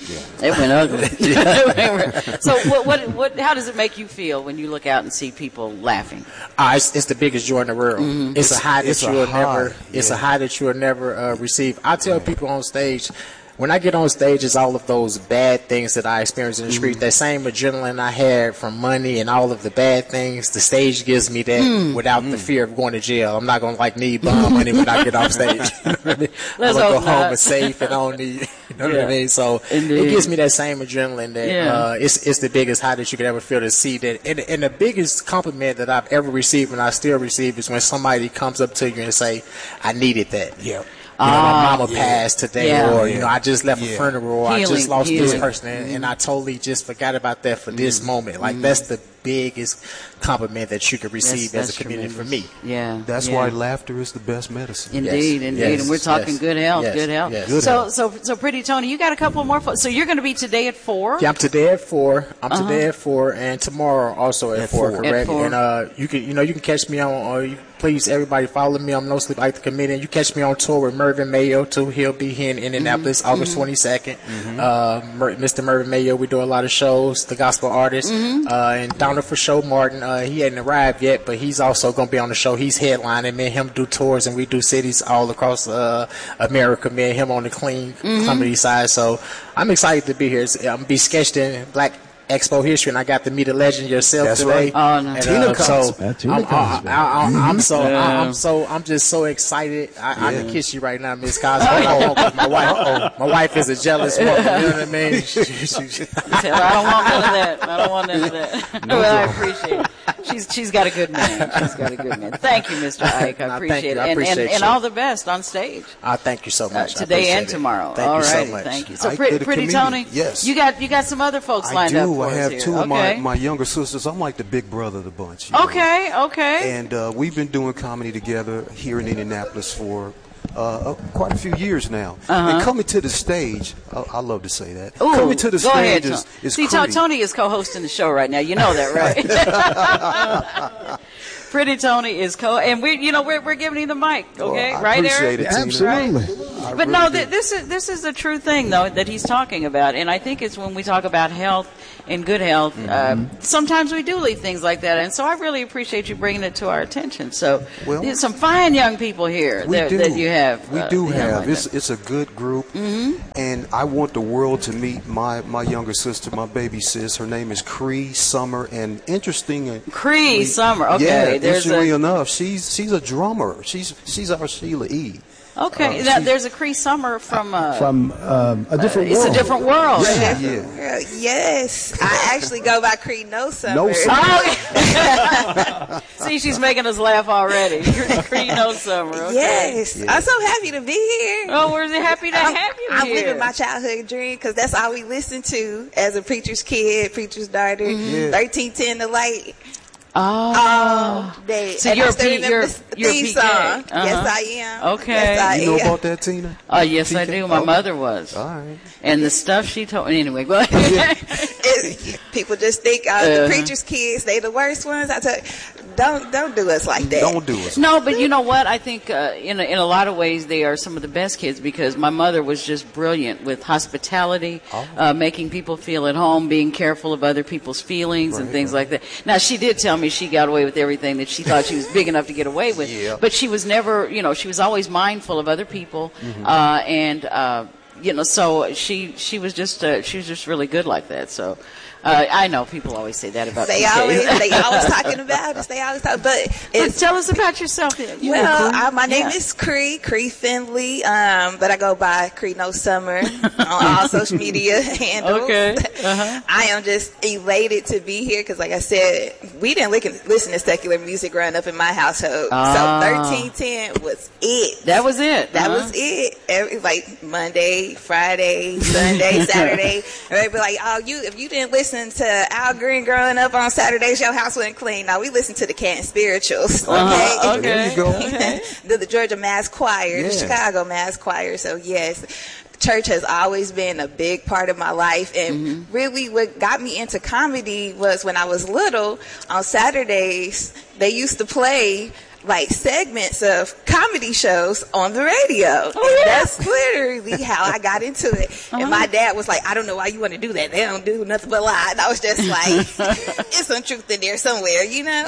It went ugly. So what, what, what, how does it make you feel when you look out and see people laughing? Uh, it's, it's the biggest joy in the world. Mm-hmm. It's, a high that it's a you will high, never. It's yeah. a high that you will never uh, receive. I tell people on stage, when I get on stage, it's all of those bad things that I experience in the street. That same adrenaline I had from money and all of the bad things, the stage gives me that without the fear of going to jail. I'm not going to like need bomb money when I get off stage. You know what I mean? I'm Let's going to go hope home not. and safe and I don't need, you know what Yeah. I mean? So Indeed. it gives me that same adrenaline that Yeah. uh, it's, it's the biggest high that you could ever feel, to see that. And, and the biggest compliment that I've ever received and I still receive is when somebody comes up to you and say, I needed that. Yeah. You know, my Ah, mama yeah. passed today, Yeah. or, you know, I just left a Yeah. funeral, or I Healing, just lost this healing. person, and, and I totally just forgot about that for this Mm-hmm. moment. Like, that's the biggest compliment that you could receive That's- as a that's comedian from tremendous. me. Yeah. That's yeah. why laughter is the best medicine. Indeed, Yes, indeed, yes, and we're talking yes, good health, yes, good health. yes. Good so, health. so, so, Pretty Tony, you got a couple more. Fo- so you're going to be today at four. Yeah, I'm today at four. I'm today at four, and tomorrow also at, At four. four. Correct. At four. And uh, you can, you know, you can catch me on. Uh, you, please, everybody, follow me. I'm No Sleep Like the Comedian. You catch me on tour with Mervyn Mayo too. He'll be here in Indianapolis, Mm-hmm. August twenty-second. Uh, Mer- Mister Mervyn Mayo. We do a lot of shows. The gospel artist, Mm-hmm. uh, and Donna for Show Martin. Uh, he hadn't arrived yet, but he's also going to be on the show. He's headlining. Me and him do tours, and we do cities all across uh, America. Me and him on the clean Mm-hmm. comedy side. So I'm excited to be here. I'm gonna be sketched in Black Expo history, and I got to meet a legend yourself That's today. right. Oh, no. And, Tina uh, so Cosby. Yeah, Tina I'm, Cosby. I, I, I, I'm so Yeah. I'm so I'm just so excited. I, I can Yeah. kiss you right now, Miss Cosby. I won't, 'cause my wife, my wife is a jealous woman. You know what I mean? She- she- she- Tell her, I don't want none of that. I don't want none of that. Well, I appreciate it. She's she's got a good man. She's got a good man. Thank you, Mister Ike. I No, thank appreciate you. it. I And, appreciate and, and you. all the best on stage. I thank you so Uh, much. I today appreciate and it. tomorrow. Thank All you so righty, much. thank you. So, Ike pretty, the pretty comedian. Tony, Yes. you got you got some other folks I lined do. up for I have us here. two of okay. my, my younger sisters. I'm like the big brother of the bunch. you know. Okay, okay. And uh, we've been doing comedy together here in Indianapolis for uh, quite a few years now. Uh-huh. And coming to the stage, I, I love to say that. Ooh, coming to the go stage ahead, is, is See, Pretty. Tony is co-hosting the show right now. You know that, right? Pretty Tony is co, and we, you know, we're we're giving you the mic, okay, well, I right, appreciate Eric? it, Tina. Absolutely. I But really no, do. th- this is this is a true thing though that he's talking about, and I think it's when we talk about health and good health, Mm-hmm. uh, sometimes we do leave things like that, and so I really appreciate you bringing it to our attention. So Well, there's some fine young people here We that, do. that you have. We uh, do you know, have. like It's that. it's a good group, mm-hmm. and I want the world to meet my my younger sister, my baby sis. Her name is Cree Summer, and interesting. and- Cree we- Summer. Okay, Yeah, there's interestingly a- enough, she's she's a drummer. She's she's our Sheila E. Okay, Uh, now, she- there's a Cree Summer from uh, From um, a different it's world. a different world. Yeah, yeah. Girl, yes, I actually go by Creed No Summer. No Summer. Oh, see, she's making us laugh already. Cree No Summer. Okay. Yes, I'm so happy to be here. Oh, we're happy to I'm, have you I'm here. living my childhood dream because that's all we listened to as a preacher's kid, preacher's daughter. Mm-hmm. Yeah. thirteen ten the light. Oh. All day. So And you're I a still P- remember you're- the you're a theme P K. song. Uh-huh. Yes, I am. Okay. Yes, I You know am. about that, Tina? Oh, yes, I P K? do. My Oh. mother was. All right. And the stuff she told me. Anyway, go ahead. It- people just think uh, Uh-huh. the preacher's kids, they the worst ones. I tell you, don't don't do us like that. Don't do us. No, but you know what? I think uh, in, a, in a lot of ways they are some of the best kids because my mother was just brilliant with hospitality, Oh. uh, making people feel at home, being careful of other people's feelings and Right, things right. like that. Now, she did tell me she got away with everything that she thought she was big enough to get away with, Yeah. but she was never, you know, she was always mindful of other people, Mm-hmm. uh, and uh, you know, so she she was just uh, she was just really good like that. So. Uh, I know people always say that about They P Ks. always they always talking about us. They always talk, but But it's tell us about yourself. then. You well, know, I, my name Yeah. is Cree Cree Finley, um, but I go by Cree No Summer on all social media handles. Okay. Uh-huh. I am just elated to be here because, like I said, we didn't listen, listen to secular music growing up in my household. Ah. So thirteen ten was it. That was it. That uh-huh. was it. Every like Monday, Friday, Sunday, Saturday. And they'd be like, "Oh, you if you didn't listen to Al Green growing up on Saturdays, your house wasn't clean." Now we listen to the Canton Spirituals. Okay, Uh-huh, okay. There you go. Okay. the, the Georgia Mass Choir, Yeah. the Chicago Mass Choir. So yes, church has always been a big part of my life, and Mm-hmm. really what got me into comedy was when I was little. On Saturdays, they used to play like segments of comedy shows on the radio. Oh, And yeah. that's literally how I got into it. Uh-huh. And my dad was like, "I don't know why you want to do that. They don't do nothing but lie." And I was just like, "It's some truth in there somewhere, you know."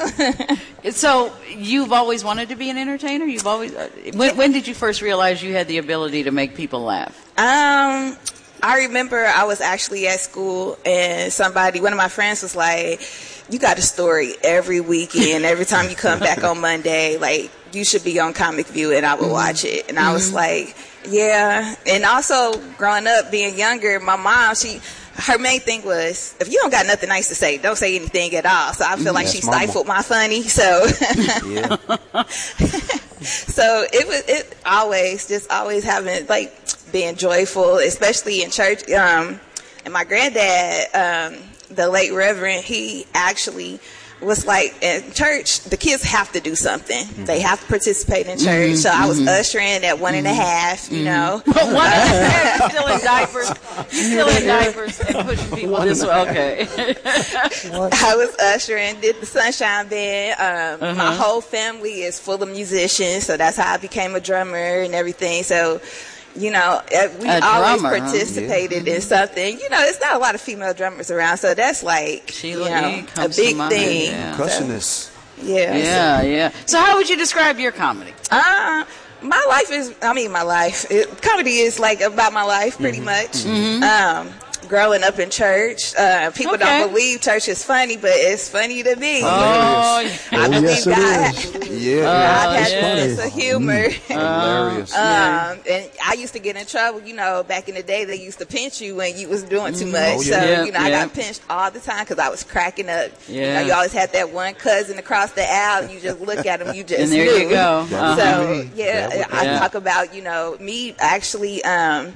So you've always wanted to be an entertainer. You've always. Uh, when, when did you first realize you had the ability to make people laugh? Um, I remember I was actually at school and somebody, one of my friends was like, "You got a story every weekend. Every time you come back on Monday, like you should be on Comic View," and I would watch it. And I was like, yeah. And also growing up, being younger, my mom, she, her main thing was, if you don't got nothing nice to say, don't say anything at all. So I feel like That's she my mom. stifled my funny. So, Yeah. so it was, it always, just always having, like, being joyful, especially in church. Um, and my granddad, um, the late Reverend, he actually was like, in church, the kids have to do something. Mm-hmm. They have to participate in church. So I was ushering at one and a half, you know. But one you're still in diapers. You're still in diapers and pushing people this way. Okay. I was ushering, did the Sunshine Band. Um, Uh-huh. My whole family is full of musicians, so that's how I became a drummer and everything. So, you know, uh, we A always drummer, huh? participated in something. You know, it's not a lot of female drummers around, so that's like, Sheila you know, E. a comes to big mind, thing. yeah. Percussionist. Yeah. Yeah, yeah. So how would you describe your comedy? Uh, my life is, I mean, my life. It, comedy is like about my life, pretty much. Um, growing up in church, uh, people Mm-hmm. Okay. don't believe church is funny, but it's funny to me. Oh, I Oh, believe yes, it God, is. Yeah. God Oh, has yeah. a sense of humor. Hilarious. Um, and I used to get in trouble, you know, back in the day, they used to pinch you when you was doing too much. Oh, So, yeah. Yeah, you know, I yeah. got pinched all the time because I was cracking up. You Yeah. know, you always had that one cousin across the aisle, and you just look at him, you just And there knew. you go. That would So, be me. yeah, That would be I me. talk about, you know, me actually um,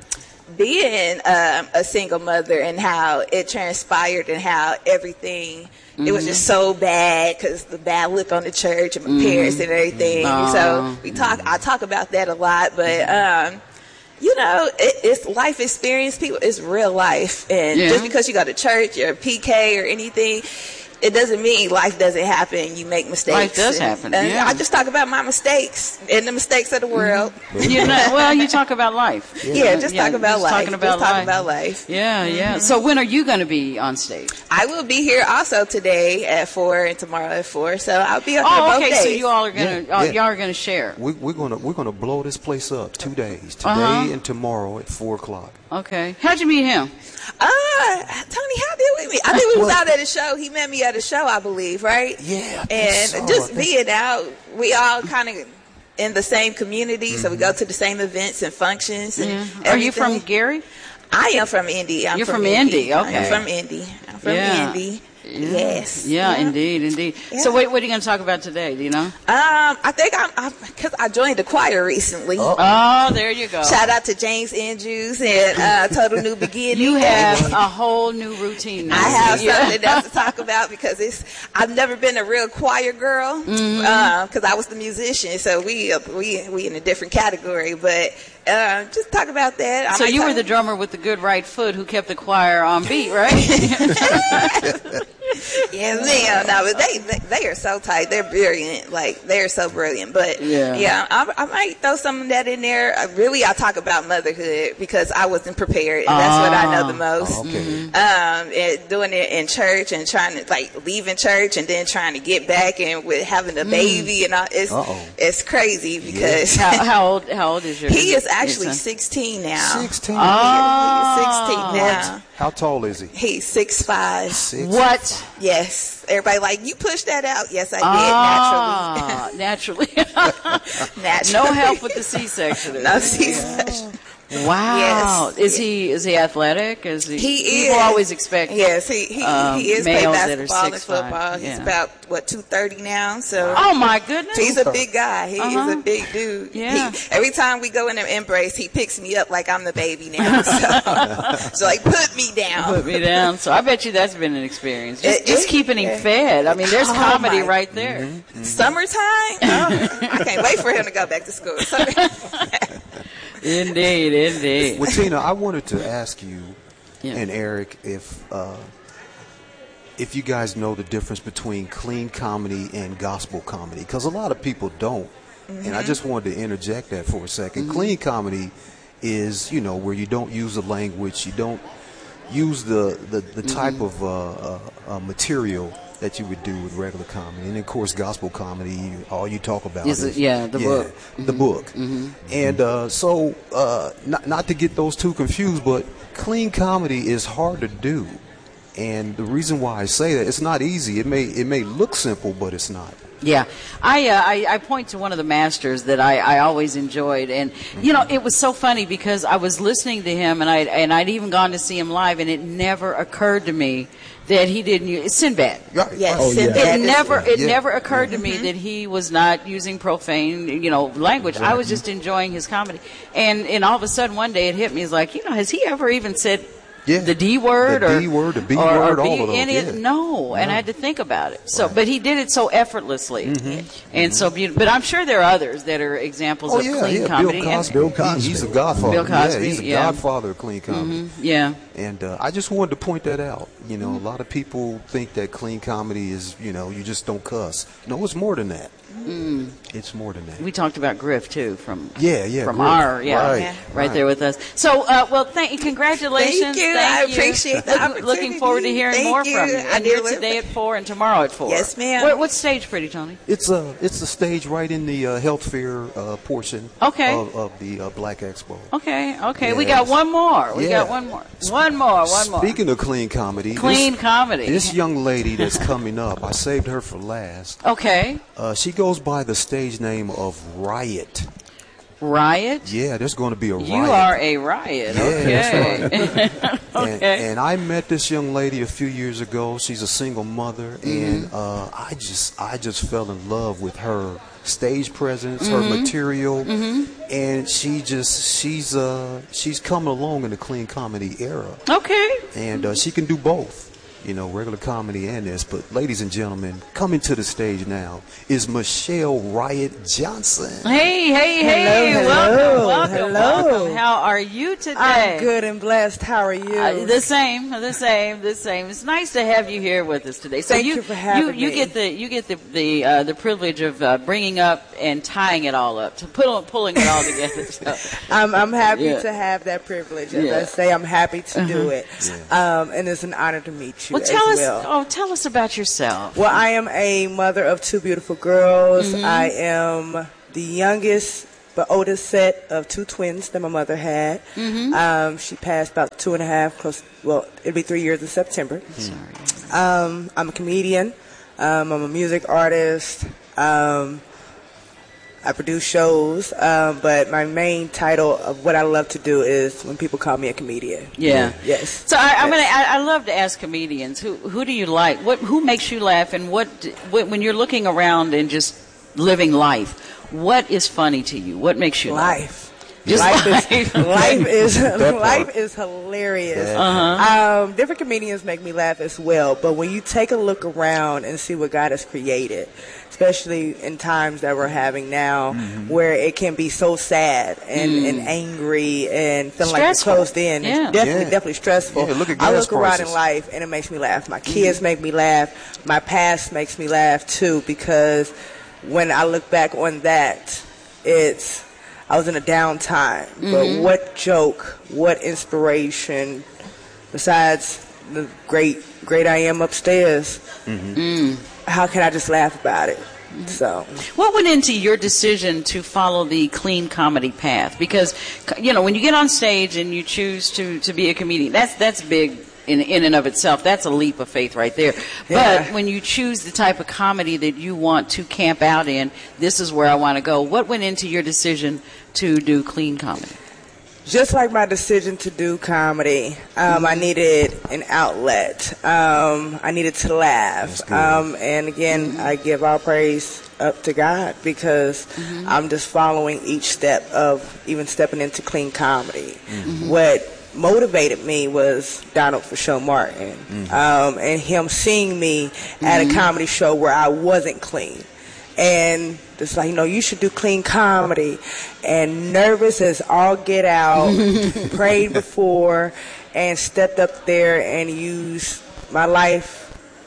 being um, a single mother and how it transpired and how everything, mm-hmm. it was just so bad because the bad look on the church and my mm-hmm. parents and everything. Mm-hmm. So we talk, I talk about that a lot, but, um, you know, it, it's life experience. People, it's real life. And yeah. just because you go to church or P K or anything, it doesn't mean life doesn't happen. You make mistakes. Life does and, happen. And yeah. I just talk about my mistakes and the mistakes of the world. Mm-hmm. You know, well, you talk about life. Yeah, yeah just yeah, talk about just life. Talking about just talk life. about life. Yeah, mm-hmm. yeah. So when are you going to be on stage? I will be here also today at four and tomorrow at four. So I'll be up oh, there both okay. days. So you all are going to yeah, yeah. y'all are going to share. We, we're gonna we're gonna blow this place up two days, today uh-huh. and tomorrow at four o'clock. Okay. How'd you meet him? Uh, Tony, how did we meet? I think we was out at a show. He met me at a show, I believe, right? Yeah. And so. just being out, we all kind of in the same community, mm-hmm. so we go to the same events and functions. And yeah. Are you from Gary? I am from Indy. I'm You're from, from Indy. Indy. Okay. I'm from Indy. I'm from yeah. Indy. Yeah. Yes. Yeah, yeah, indeed, indeed. Yeah. So, what, what are you going to talk about today? Do you know? Um, I think I'm because I joined the choir recently. Oh. oh, there you go. Shout out to James Andrews and uh, Total New Beginning. You have a whole new routine now. I have yeah. something else to talk about because it's. I've never been a real choir girl because mm-hmm. uh, I was the musician, so we we we in a different category, but. Uh, just talk about that. I so you talk- were the drummer with the good right foot who kept the choir on beat, right? Yeah, man. No, but they, they they are so tight. They're brilliant. Like they are so brilliant. But yeah, yeah I, I might throw some of that in there. Uh, really, I talk about motherhood because I wasn't prepared, and that's what I know the most. Okay. Mm-hmm. Um, and doing it in church and trying to like leaving church and then trying to get back and with having a baby mm. and all. It's Uh-oh. it's crazy because yeah. how, how old how old is your? He is actually sixteen now. Sixteen. Oh. He is sixteen now. What? How tall is he? He's six five. Six what? Yes. Everybody like, you pushed that out. Yes, I did. Ah, naturally. naturally. naturally. No help with the C-section. No C-section. Wow. Yes. Is he is he athletic? Is he? He people is. always expect. Yes, he he, um, he is playing males that are basketball and six football. five. He's Yeah. about what two thirty now. So. Oh my goodness. He's a big guy. He uh-huh. is a big dude. Yeah. He, every time we go in an embrace, he picks me up like I'm the baby now. So, so like put me down. Put me down. So I bet you that's been an experience. Just, It- just it- keeping him yeah. fed. I mean, there's Oh, comedy my- right there. Mm-hmm. Mm-hmm. Summertime. Oh, I can't wait for him to go back to school. Indeed, indeed. Well, Tina, I wanted to ask you Yeah. and Eric if uh, if you guys know the difference between clean comedy and gospel comedy, because a lot of people don't. Mm-hmm. And I just wanted to interject that for a second. Mm-hmm. Clean comedy is, you know, where you don't use the language, you don't use the the, the type mm-hmm. of uh, uh, uh, material that you would do with regular comedy. And of course, gospel comedy, you, all you talk about Is is it- yeah, the book. the Mm-hmm. book. Mm-hmm. And uh, so, uh, not not to get those two confused, but clean comedy is hard to do. And the reason why I say that, it's not easy. It may it may look simple, but it's not. Yeah, I, uh, I I point to one of the masters that I, I always enjoyed, and you know it was so funny because I was listening to him, and I and I'd even gone to see him live, and it never occurred to me that he didn't use Sinbad. Yes, Oh, yeah. Sinbad It is- never it Yeah. never occurred to me that he was not using profane, you know, language. I was just enjoying his comedy, and and all of a sudden one day it hit me. It's like, you know, has he ever even said? Yeah. The D word, The or D word, the B or, word, or all B, of those, any yeah. No, and I had to think about it. So, Right. but he did it so effortlessly, and so beautiful. But I'm sure there are others that are examples Oh of yeah, clean yeah. comedy. Bill and- Cosby. Bill Cosby. He's a godfather. Bill Cosby, Yeah, he's a yeah. godfather of clean comedy. Mhm, yeah. And uh, I just wanted to point that out. You know, a lot of people think that clean comedy is, you know, you just don't cuss. No, it's more than that. Mm. It's more than that. We talked about Griff too, from Yeah, yeah, from Griff. our yeah, Right, right, right. there with us. So, uh, well, thank you, congratulations. Thank you. Thank I you. appreciate the Look- opportunity. Looking forward to hearing Thank more you. from you. I And do here look- today at four, and tomorrow at four. Yes, ma'am. What, what stage, Pretty Tony? It's a it's the stage right in the uh, health fair uh, portion Okay. of, of the uh, Black Expo. Okay, okay, we Yes. got one more. We Yeah. got one more. One more. One more. Speaking of clean comedy, Clean this, comedy. This young lady that's coming up, I saved her for last. Okay. Uh, she goes by the stage name of Riot. Riot? Yeah, there's going to be a riot. You are a riot. Yeah, okay. That's right. okay. And, and I met this young lady a few years ago. She's a single mother, Mm-hmm. and uh, I just I just fell in love with her stage presence, Mm-hmm. her material, Mm-hmm. and she just she's uh she's coming along in the clean comedy era. Okay. And uh, she can do both. You know, regular comedy and this. But ladies and gentlemen, coming to the stage now is Michelle Riot Johnson. Hey, hey, hey. Hello, welcome, hello, welcome, hello. welcome. How are you today? I'm good and blessed. How are you? Uh, the same, the same, the same. It's nice to have you here with us today. So Thank you, you for having you, you me. get the you get the the uh, the privilege of uh, bringing up and tying it all up, to put pulling it all together. So. I'm I'm happy Yeah. to have that privilege. As Yeah. I say, I'm happy to do Uh-huh. it, um, and it's an honor to meet you. Well, tell as us. well. Oh, tell us about yourself. Well, I am a mother of two beautiful girls. Mhm. I am the youngest but oldest set of two twins that my mother had. Mhm. Um, she passed about two and a half, close. Well, it'll be three years in September. Sorry. Um, I'm a comedian. Um, I'm a music artist. Um, I produce shows, um, but my main title of what I love to do is when people call me a comedian. Yeah. Yes. So I, I'm Yes. gonna. I, I love to ask comedians who who do you like? What who makes you laugh? And what when you're looking around and just living life, what is funny to you? What makes you laugh? Life. Just life, life. is life is That life part. is hilarious. Uh-huh. Um, different comedians make me laugh as well, but when you take a look around and see what God has created, especially in times that we're having now, where it can be so sad and, Mm. and angry and feeling Stressful. like you're closed in, Yeah. it's definitely Yeah. definitely stressful. Yeah, look at I gas look around prices. in life and it makes me laugh. My kids make me laugh. My past makes me laugh too, because when I look back on that, it's I was in a down time, but Mhm. what joke, what inspiration, besides the great, great I am upstairs, Mm. how can I just laugh about it? So, What went into your decision to follow the clean comedy path? Because you know when you get on stage and you choose to to be a comedian, that's that's big. In, in and of itself, that's a leap of faith right there. Yeah. But when you choose the type of comedy that you want to camp out in, this is where I want to go. What went into your decision to do clean comedy? just like my decision to do comedy, um, I needed an outlet. Um, I needed to laugh. Um, and again, I give all praise up to God because I'm just following each step of even stepping into clean comedy. What motivated me was Donald Fashoe Martin, um, and him seeing me at a comedy show where I wasn't clean. And it's like, you know, you should do clean comedy. And nervous as all get out, prayed before, and stepped up there and used my life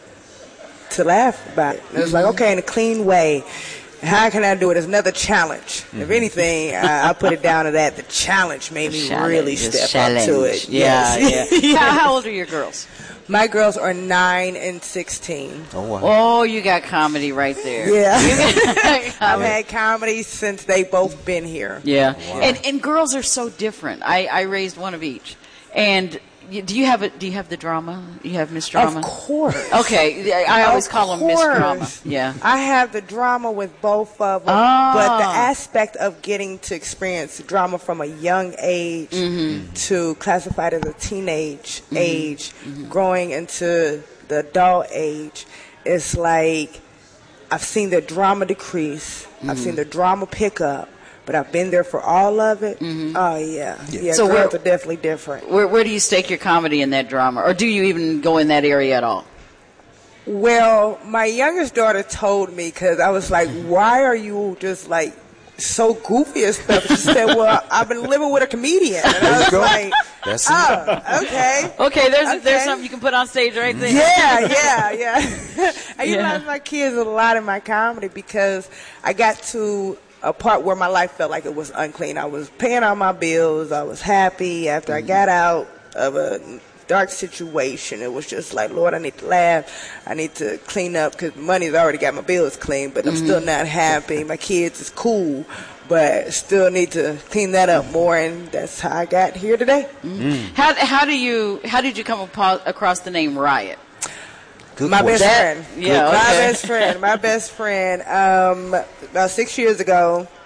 to laugh about it. And it was like, okay, in a clean way. How can I do it? It's another challenge. If anything, I, I put it down to that. The challenge made me Challenge, really the step challenge. up to it. Yeah, Yes. yeah. Yes. How, how old are your girls? My girls are nine and sixteen. Oh, wow. Oh, you got comedy right there. Yeah. You got I've had comedy since they both been here. Yeah, and and girls are so different. I, I raised one of each, and you, do you have a do you have the drama? You have Miss Drama? Of course. Okay, I always Of call them Miss Drama. course. Yeah. I have the drama with both of them, Ah. but the aspect of getting to experience drama from a young age Mm-hmm. to classified as a teenage age, growing into the adult age, it's like I've seen the drama decrease. I've Mm-hmm. seen the drama pick up. But I've been there for all of it. Oh, yeah. Yeah, So girls where- are definitely different. Where where do you stake your comedy in that drama, or do you even go in that area at all? Well, my youngest daughter told me, because I was like, why are you just like so goofy and stuff? She said, well, I've been living with a comedian. And I was like, That's it. oh, okay. Okay, there's Okay. there's something you can put on stage right there. Yeah, yeah, yeah. I Yeah. utilize my kids a lot in my comedy because I got to a part where my life felt like it was unclean. I was paying all my bills. I was happy after I got out of a dark situation. It was just like, Lord, I need to laugh. I need to clean up because money's already got my bills clean, but I'm still not happy. My kids is cool, but still need to clean that up more, and that's how I got here today. How how do you how did you come apo- across the name Riot? Good My best question. friend. Yeah, My okay. best friend. My best friend. Um, about six years ago,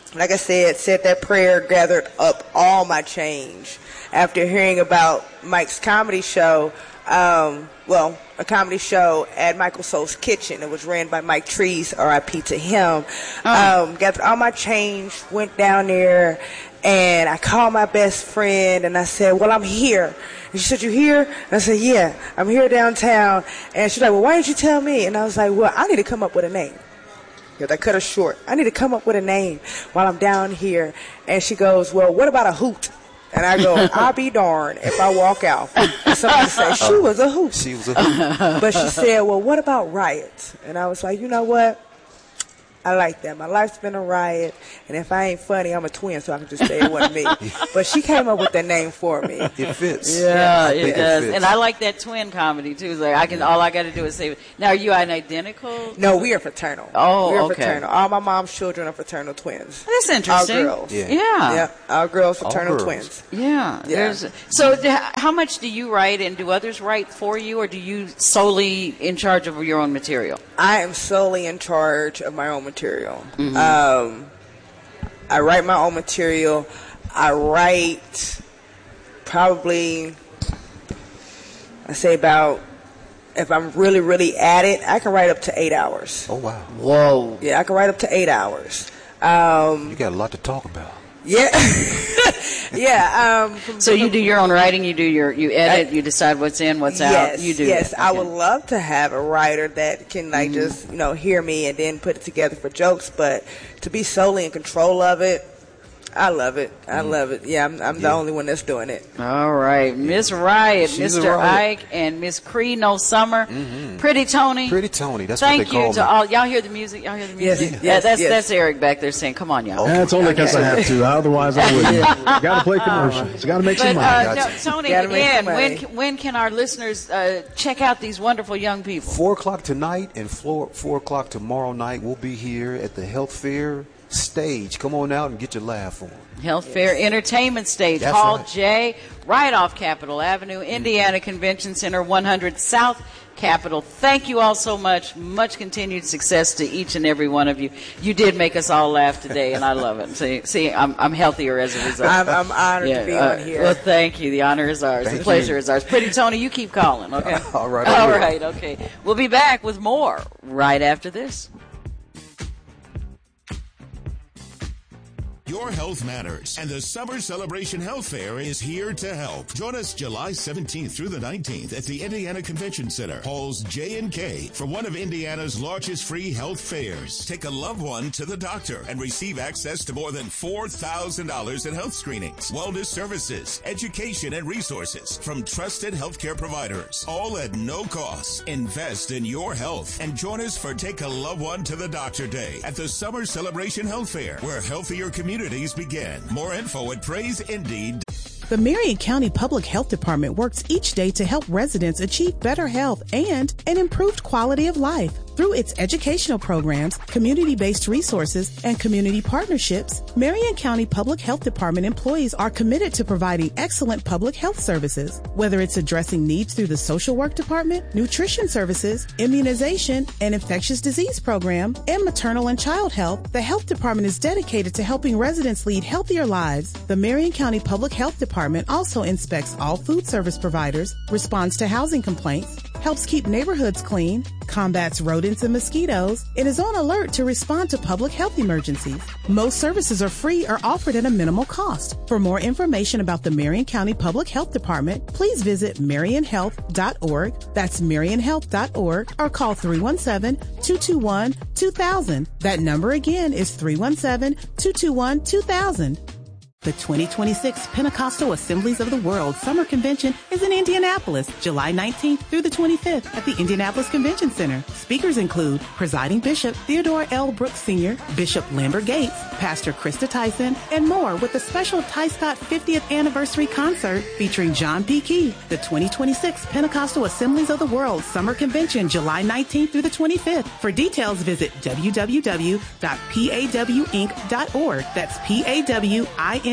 like I said, said that prayer, gathered up all my change. After hearing about Mike's comedy show, um, well, a comedy show at Michael Soul's Kitchen. It was ran by Mike Trees, R I P to him. Oh. Um, gathered all my change, went down there, and I called my best friend, and I said, well, I'm here. And she said, you here? And I said, yeah, I'm here downtown. And she's like, well, why didn't you tell me? And I was like, well, I need to come up with a name. Because I cut her short. I need to come up with a name while I'm down here. And she goes, well, what about a hoot? And I go, I'll be darned if I walk out. And somebody said, she was a hoot. She was a hoot. But she said, well, what about riot? And I was like, you know what? I like that. My life's been a riot, and if I ain't funny, I'm a twin, so I can just say it wasn't me. But she came up with that name for me. It fits. Yeah, I it think does. It fits. And I like that twin comedy too. It's like I can, all I got to do is say. Now, are you an identical? No, we are fraternal. Oh, we are okay. fraternal. All my mom's children are fraternal twins. That's interesting. All girls. Yeah. Yeah. Yeah. All girls, fraternal All girls. twins. Yeah. Yeah. There's, so, th- how much do you write, and do others write for you, or do you solely in charge of your own material? I am solely in charge of my own material. Mm-hmm. Um, I write my own material. I write probably, I say about, if I'm really, really at it, I can write up to eight hours. Oh, wow. Whoa. Yeah, I can write up to eight hours. Um, You got a lot to talk about. yeah. yeah. Um, from, So you do your own writing, you do your, you edit, you decide what's in, what's yes, out. You do. Yes, that. I Okay. would love to have a writer that can like Mm-hmm. just, you know, hear me and then put it together for jokes, but to be solely in control of it, I love it. I Mm-hmm. love it. Yeah, I'm, I'm the Yeah. only one that's doing it. All right, Miss Riot, She's Mister a riot. Ike, and Miss Cree No Summer, Pretty Tony. Pretty Tony, that's Thank what they you call to me. all. Y'all hear the music? Y'all hear the Yes, music? yes, yeah, that's yes. that's Eric back there saying, "Come on, y'all." That's only because I have to. Otherwise, I wouldn't. Got to play commercials. Got to make some But money. uh, no, Gotcha. Tony, Gotta make again, some when money. can- when can our listeners uh, check out these wonderful young people? Four o'clock tonight and four, four o'clock tomorrow night. We'll be here at the Health Fair stage. Come on out and get your laugh on. Health Fair Entertainment Stage, That's Hall right. J, right off Capitol Avenue, Indiana Convention Center, one hundred South Capitol. Thank you all so much. Much continued success to each and every one of you. You did make us all laugh today, and I love it. See, see, I'm, I'm healthier as a result. I'm, I'm honored Yeah, to be uh, on here. Well, thank you. The honor is ours. Thank the pleasure you. is ours. Pretty Tony, you keep calling, okay? All right, I All will. right, okay. We'll be back with more right after this. Your health matters, and the Summer Celebration Health Fair is here to help. Join us July seventeenth through the nineteenth at the Indiana Convention Center, halls J and K, for one of Indiana's largest free health fairs. Take a loved one to the doctor and receive access to more than four thousand dollars in health screenings, wellness services, education, and resources from trusted healthcare providers, all at no cost. Invest in your health and join us for Take a Loved One to the Doctor Day at the Summer Celebration Health Fair, where healthier communities begin. More info at praise indeed. The Marion County Public Health Department works each day to help residents achieve better health and an improved quality of life. Through its educational programs, community-based resources, and community partnerships, Marion County Public Health Department employees are committed to providing excellent public health services. Whether it's addressing needs through the social work department, nutrition services, immunization, and infectious disease program, and maternal and child health, the health department is dedicated to helping residents lead healthier lives. The Marion County Public Health Department also inspects all food service providers, responds to housing complaints, helps keep neighborhoods clean, combats rodents and mosquitoes, and is on alert to respond to public health emergencies. Most services are free or offered at a minimal cost. For more information about the Marion County Public Health Department, please visit marion health dot org. That's marion health dot org, or call three one seven, two two one, two thousand. That number again is three one seven, two two one, two thousand. The twenty twenty-six Pentecostal Assemblies of the World Summer Convention is in Indianapolis, July nineteenth through the twenty-fifth at the Indianapolis Convention Center. Speakers include Presiding Bishop Theodore L. Brooks Senior, Bishop Lambert Gates, Pastor Krista Tyson, and more, with a special Ty Scott fiftieth Anniversary Concert featuring John P. Key. The twenty twenty-six Pentecostal Assemblies of the World Summer Convention, July nineteenth through the twenty-fifth. For details, visit w w w dot p a w inc dot org. That's P A W I N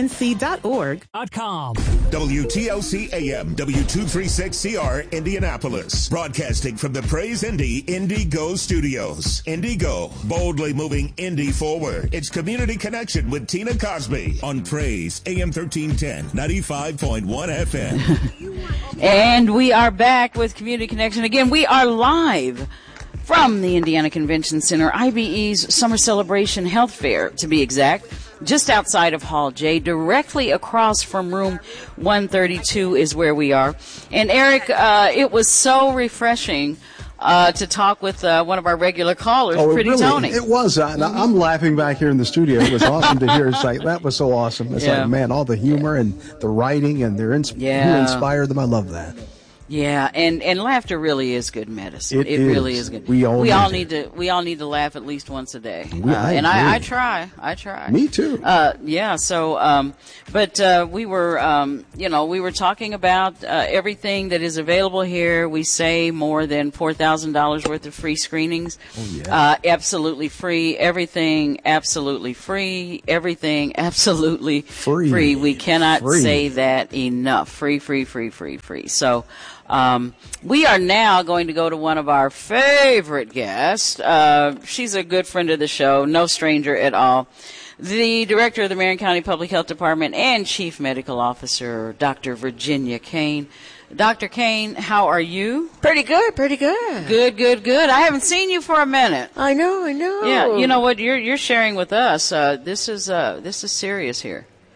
N C dot org. .com. W T L C A M, W two thirty-six C R, Indianapolis. Broadcasting from the Praise Indy Indigo Studios. Indigo, boldly moving Indy forward. It's Community Connection with Tina Cosby on Praise A M thirteen ten, ninety-five point one F M. And we are back with Community Connection. Again, we are live from the Indiana Convention Center, I B E's Summer Celebration Health Fair, to be exact, just outside of Hall J, directly across from room one thirty-two is where we are. And Eric, uh, it was so refreshing uh, to talk with uh, one of our regular callers, oh, Pretty really, Tony. It was. Uh, mm-hmm. I'm laughing back here in the studio. It was awesome to hear. It's like, that was so awesome. It's yeah. like, man, all the humor and the writing and their ins- yeah. who inspired them. I love that. Yeah, and, and laughter really is good medicine. It, it is. really is good. We all, we need, all to. need to. We all need to laugh at least once a day. We, uh, I and agree. I, I try. I try. Me too. Uh, yeah. So, um, but uh, we were, um, you know, we were talking about uh, everything that is available here. We say more than four thousand dollars worth of free screenings. Oh yeah. Uh, absolutely free. Everything absolutely free. Everything absolutely free. free. We cannot free. say that enough. Free, free, free, free, free. So. Um, we are now going to go to one of our favorite guests. Uh, she's a good friend of the show, no stranger at all. The director of the Marion County Public Health Department and Chief Medical Officer, Doctor Virginia Kane. Doctor Kane, how are you? Pretty good, pretty good. Good, good, good. I haven't seen you for a minute. I know, I know. Yeah, you know what? You're you're sharing with us. Uh, this is uh, this is serious here.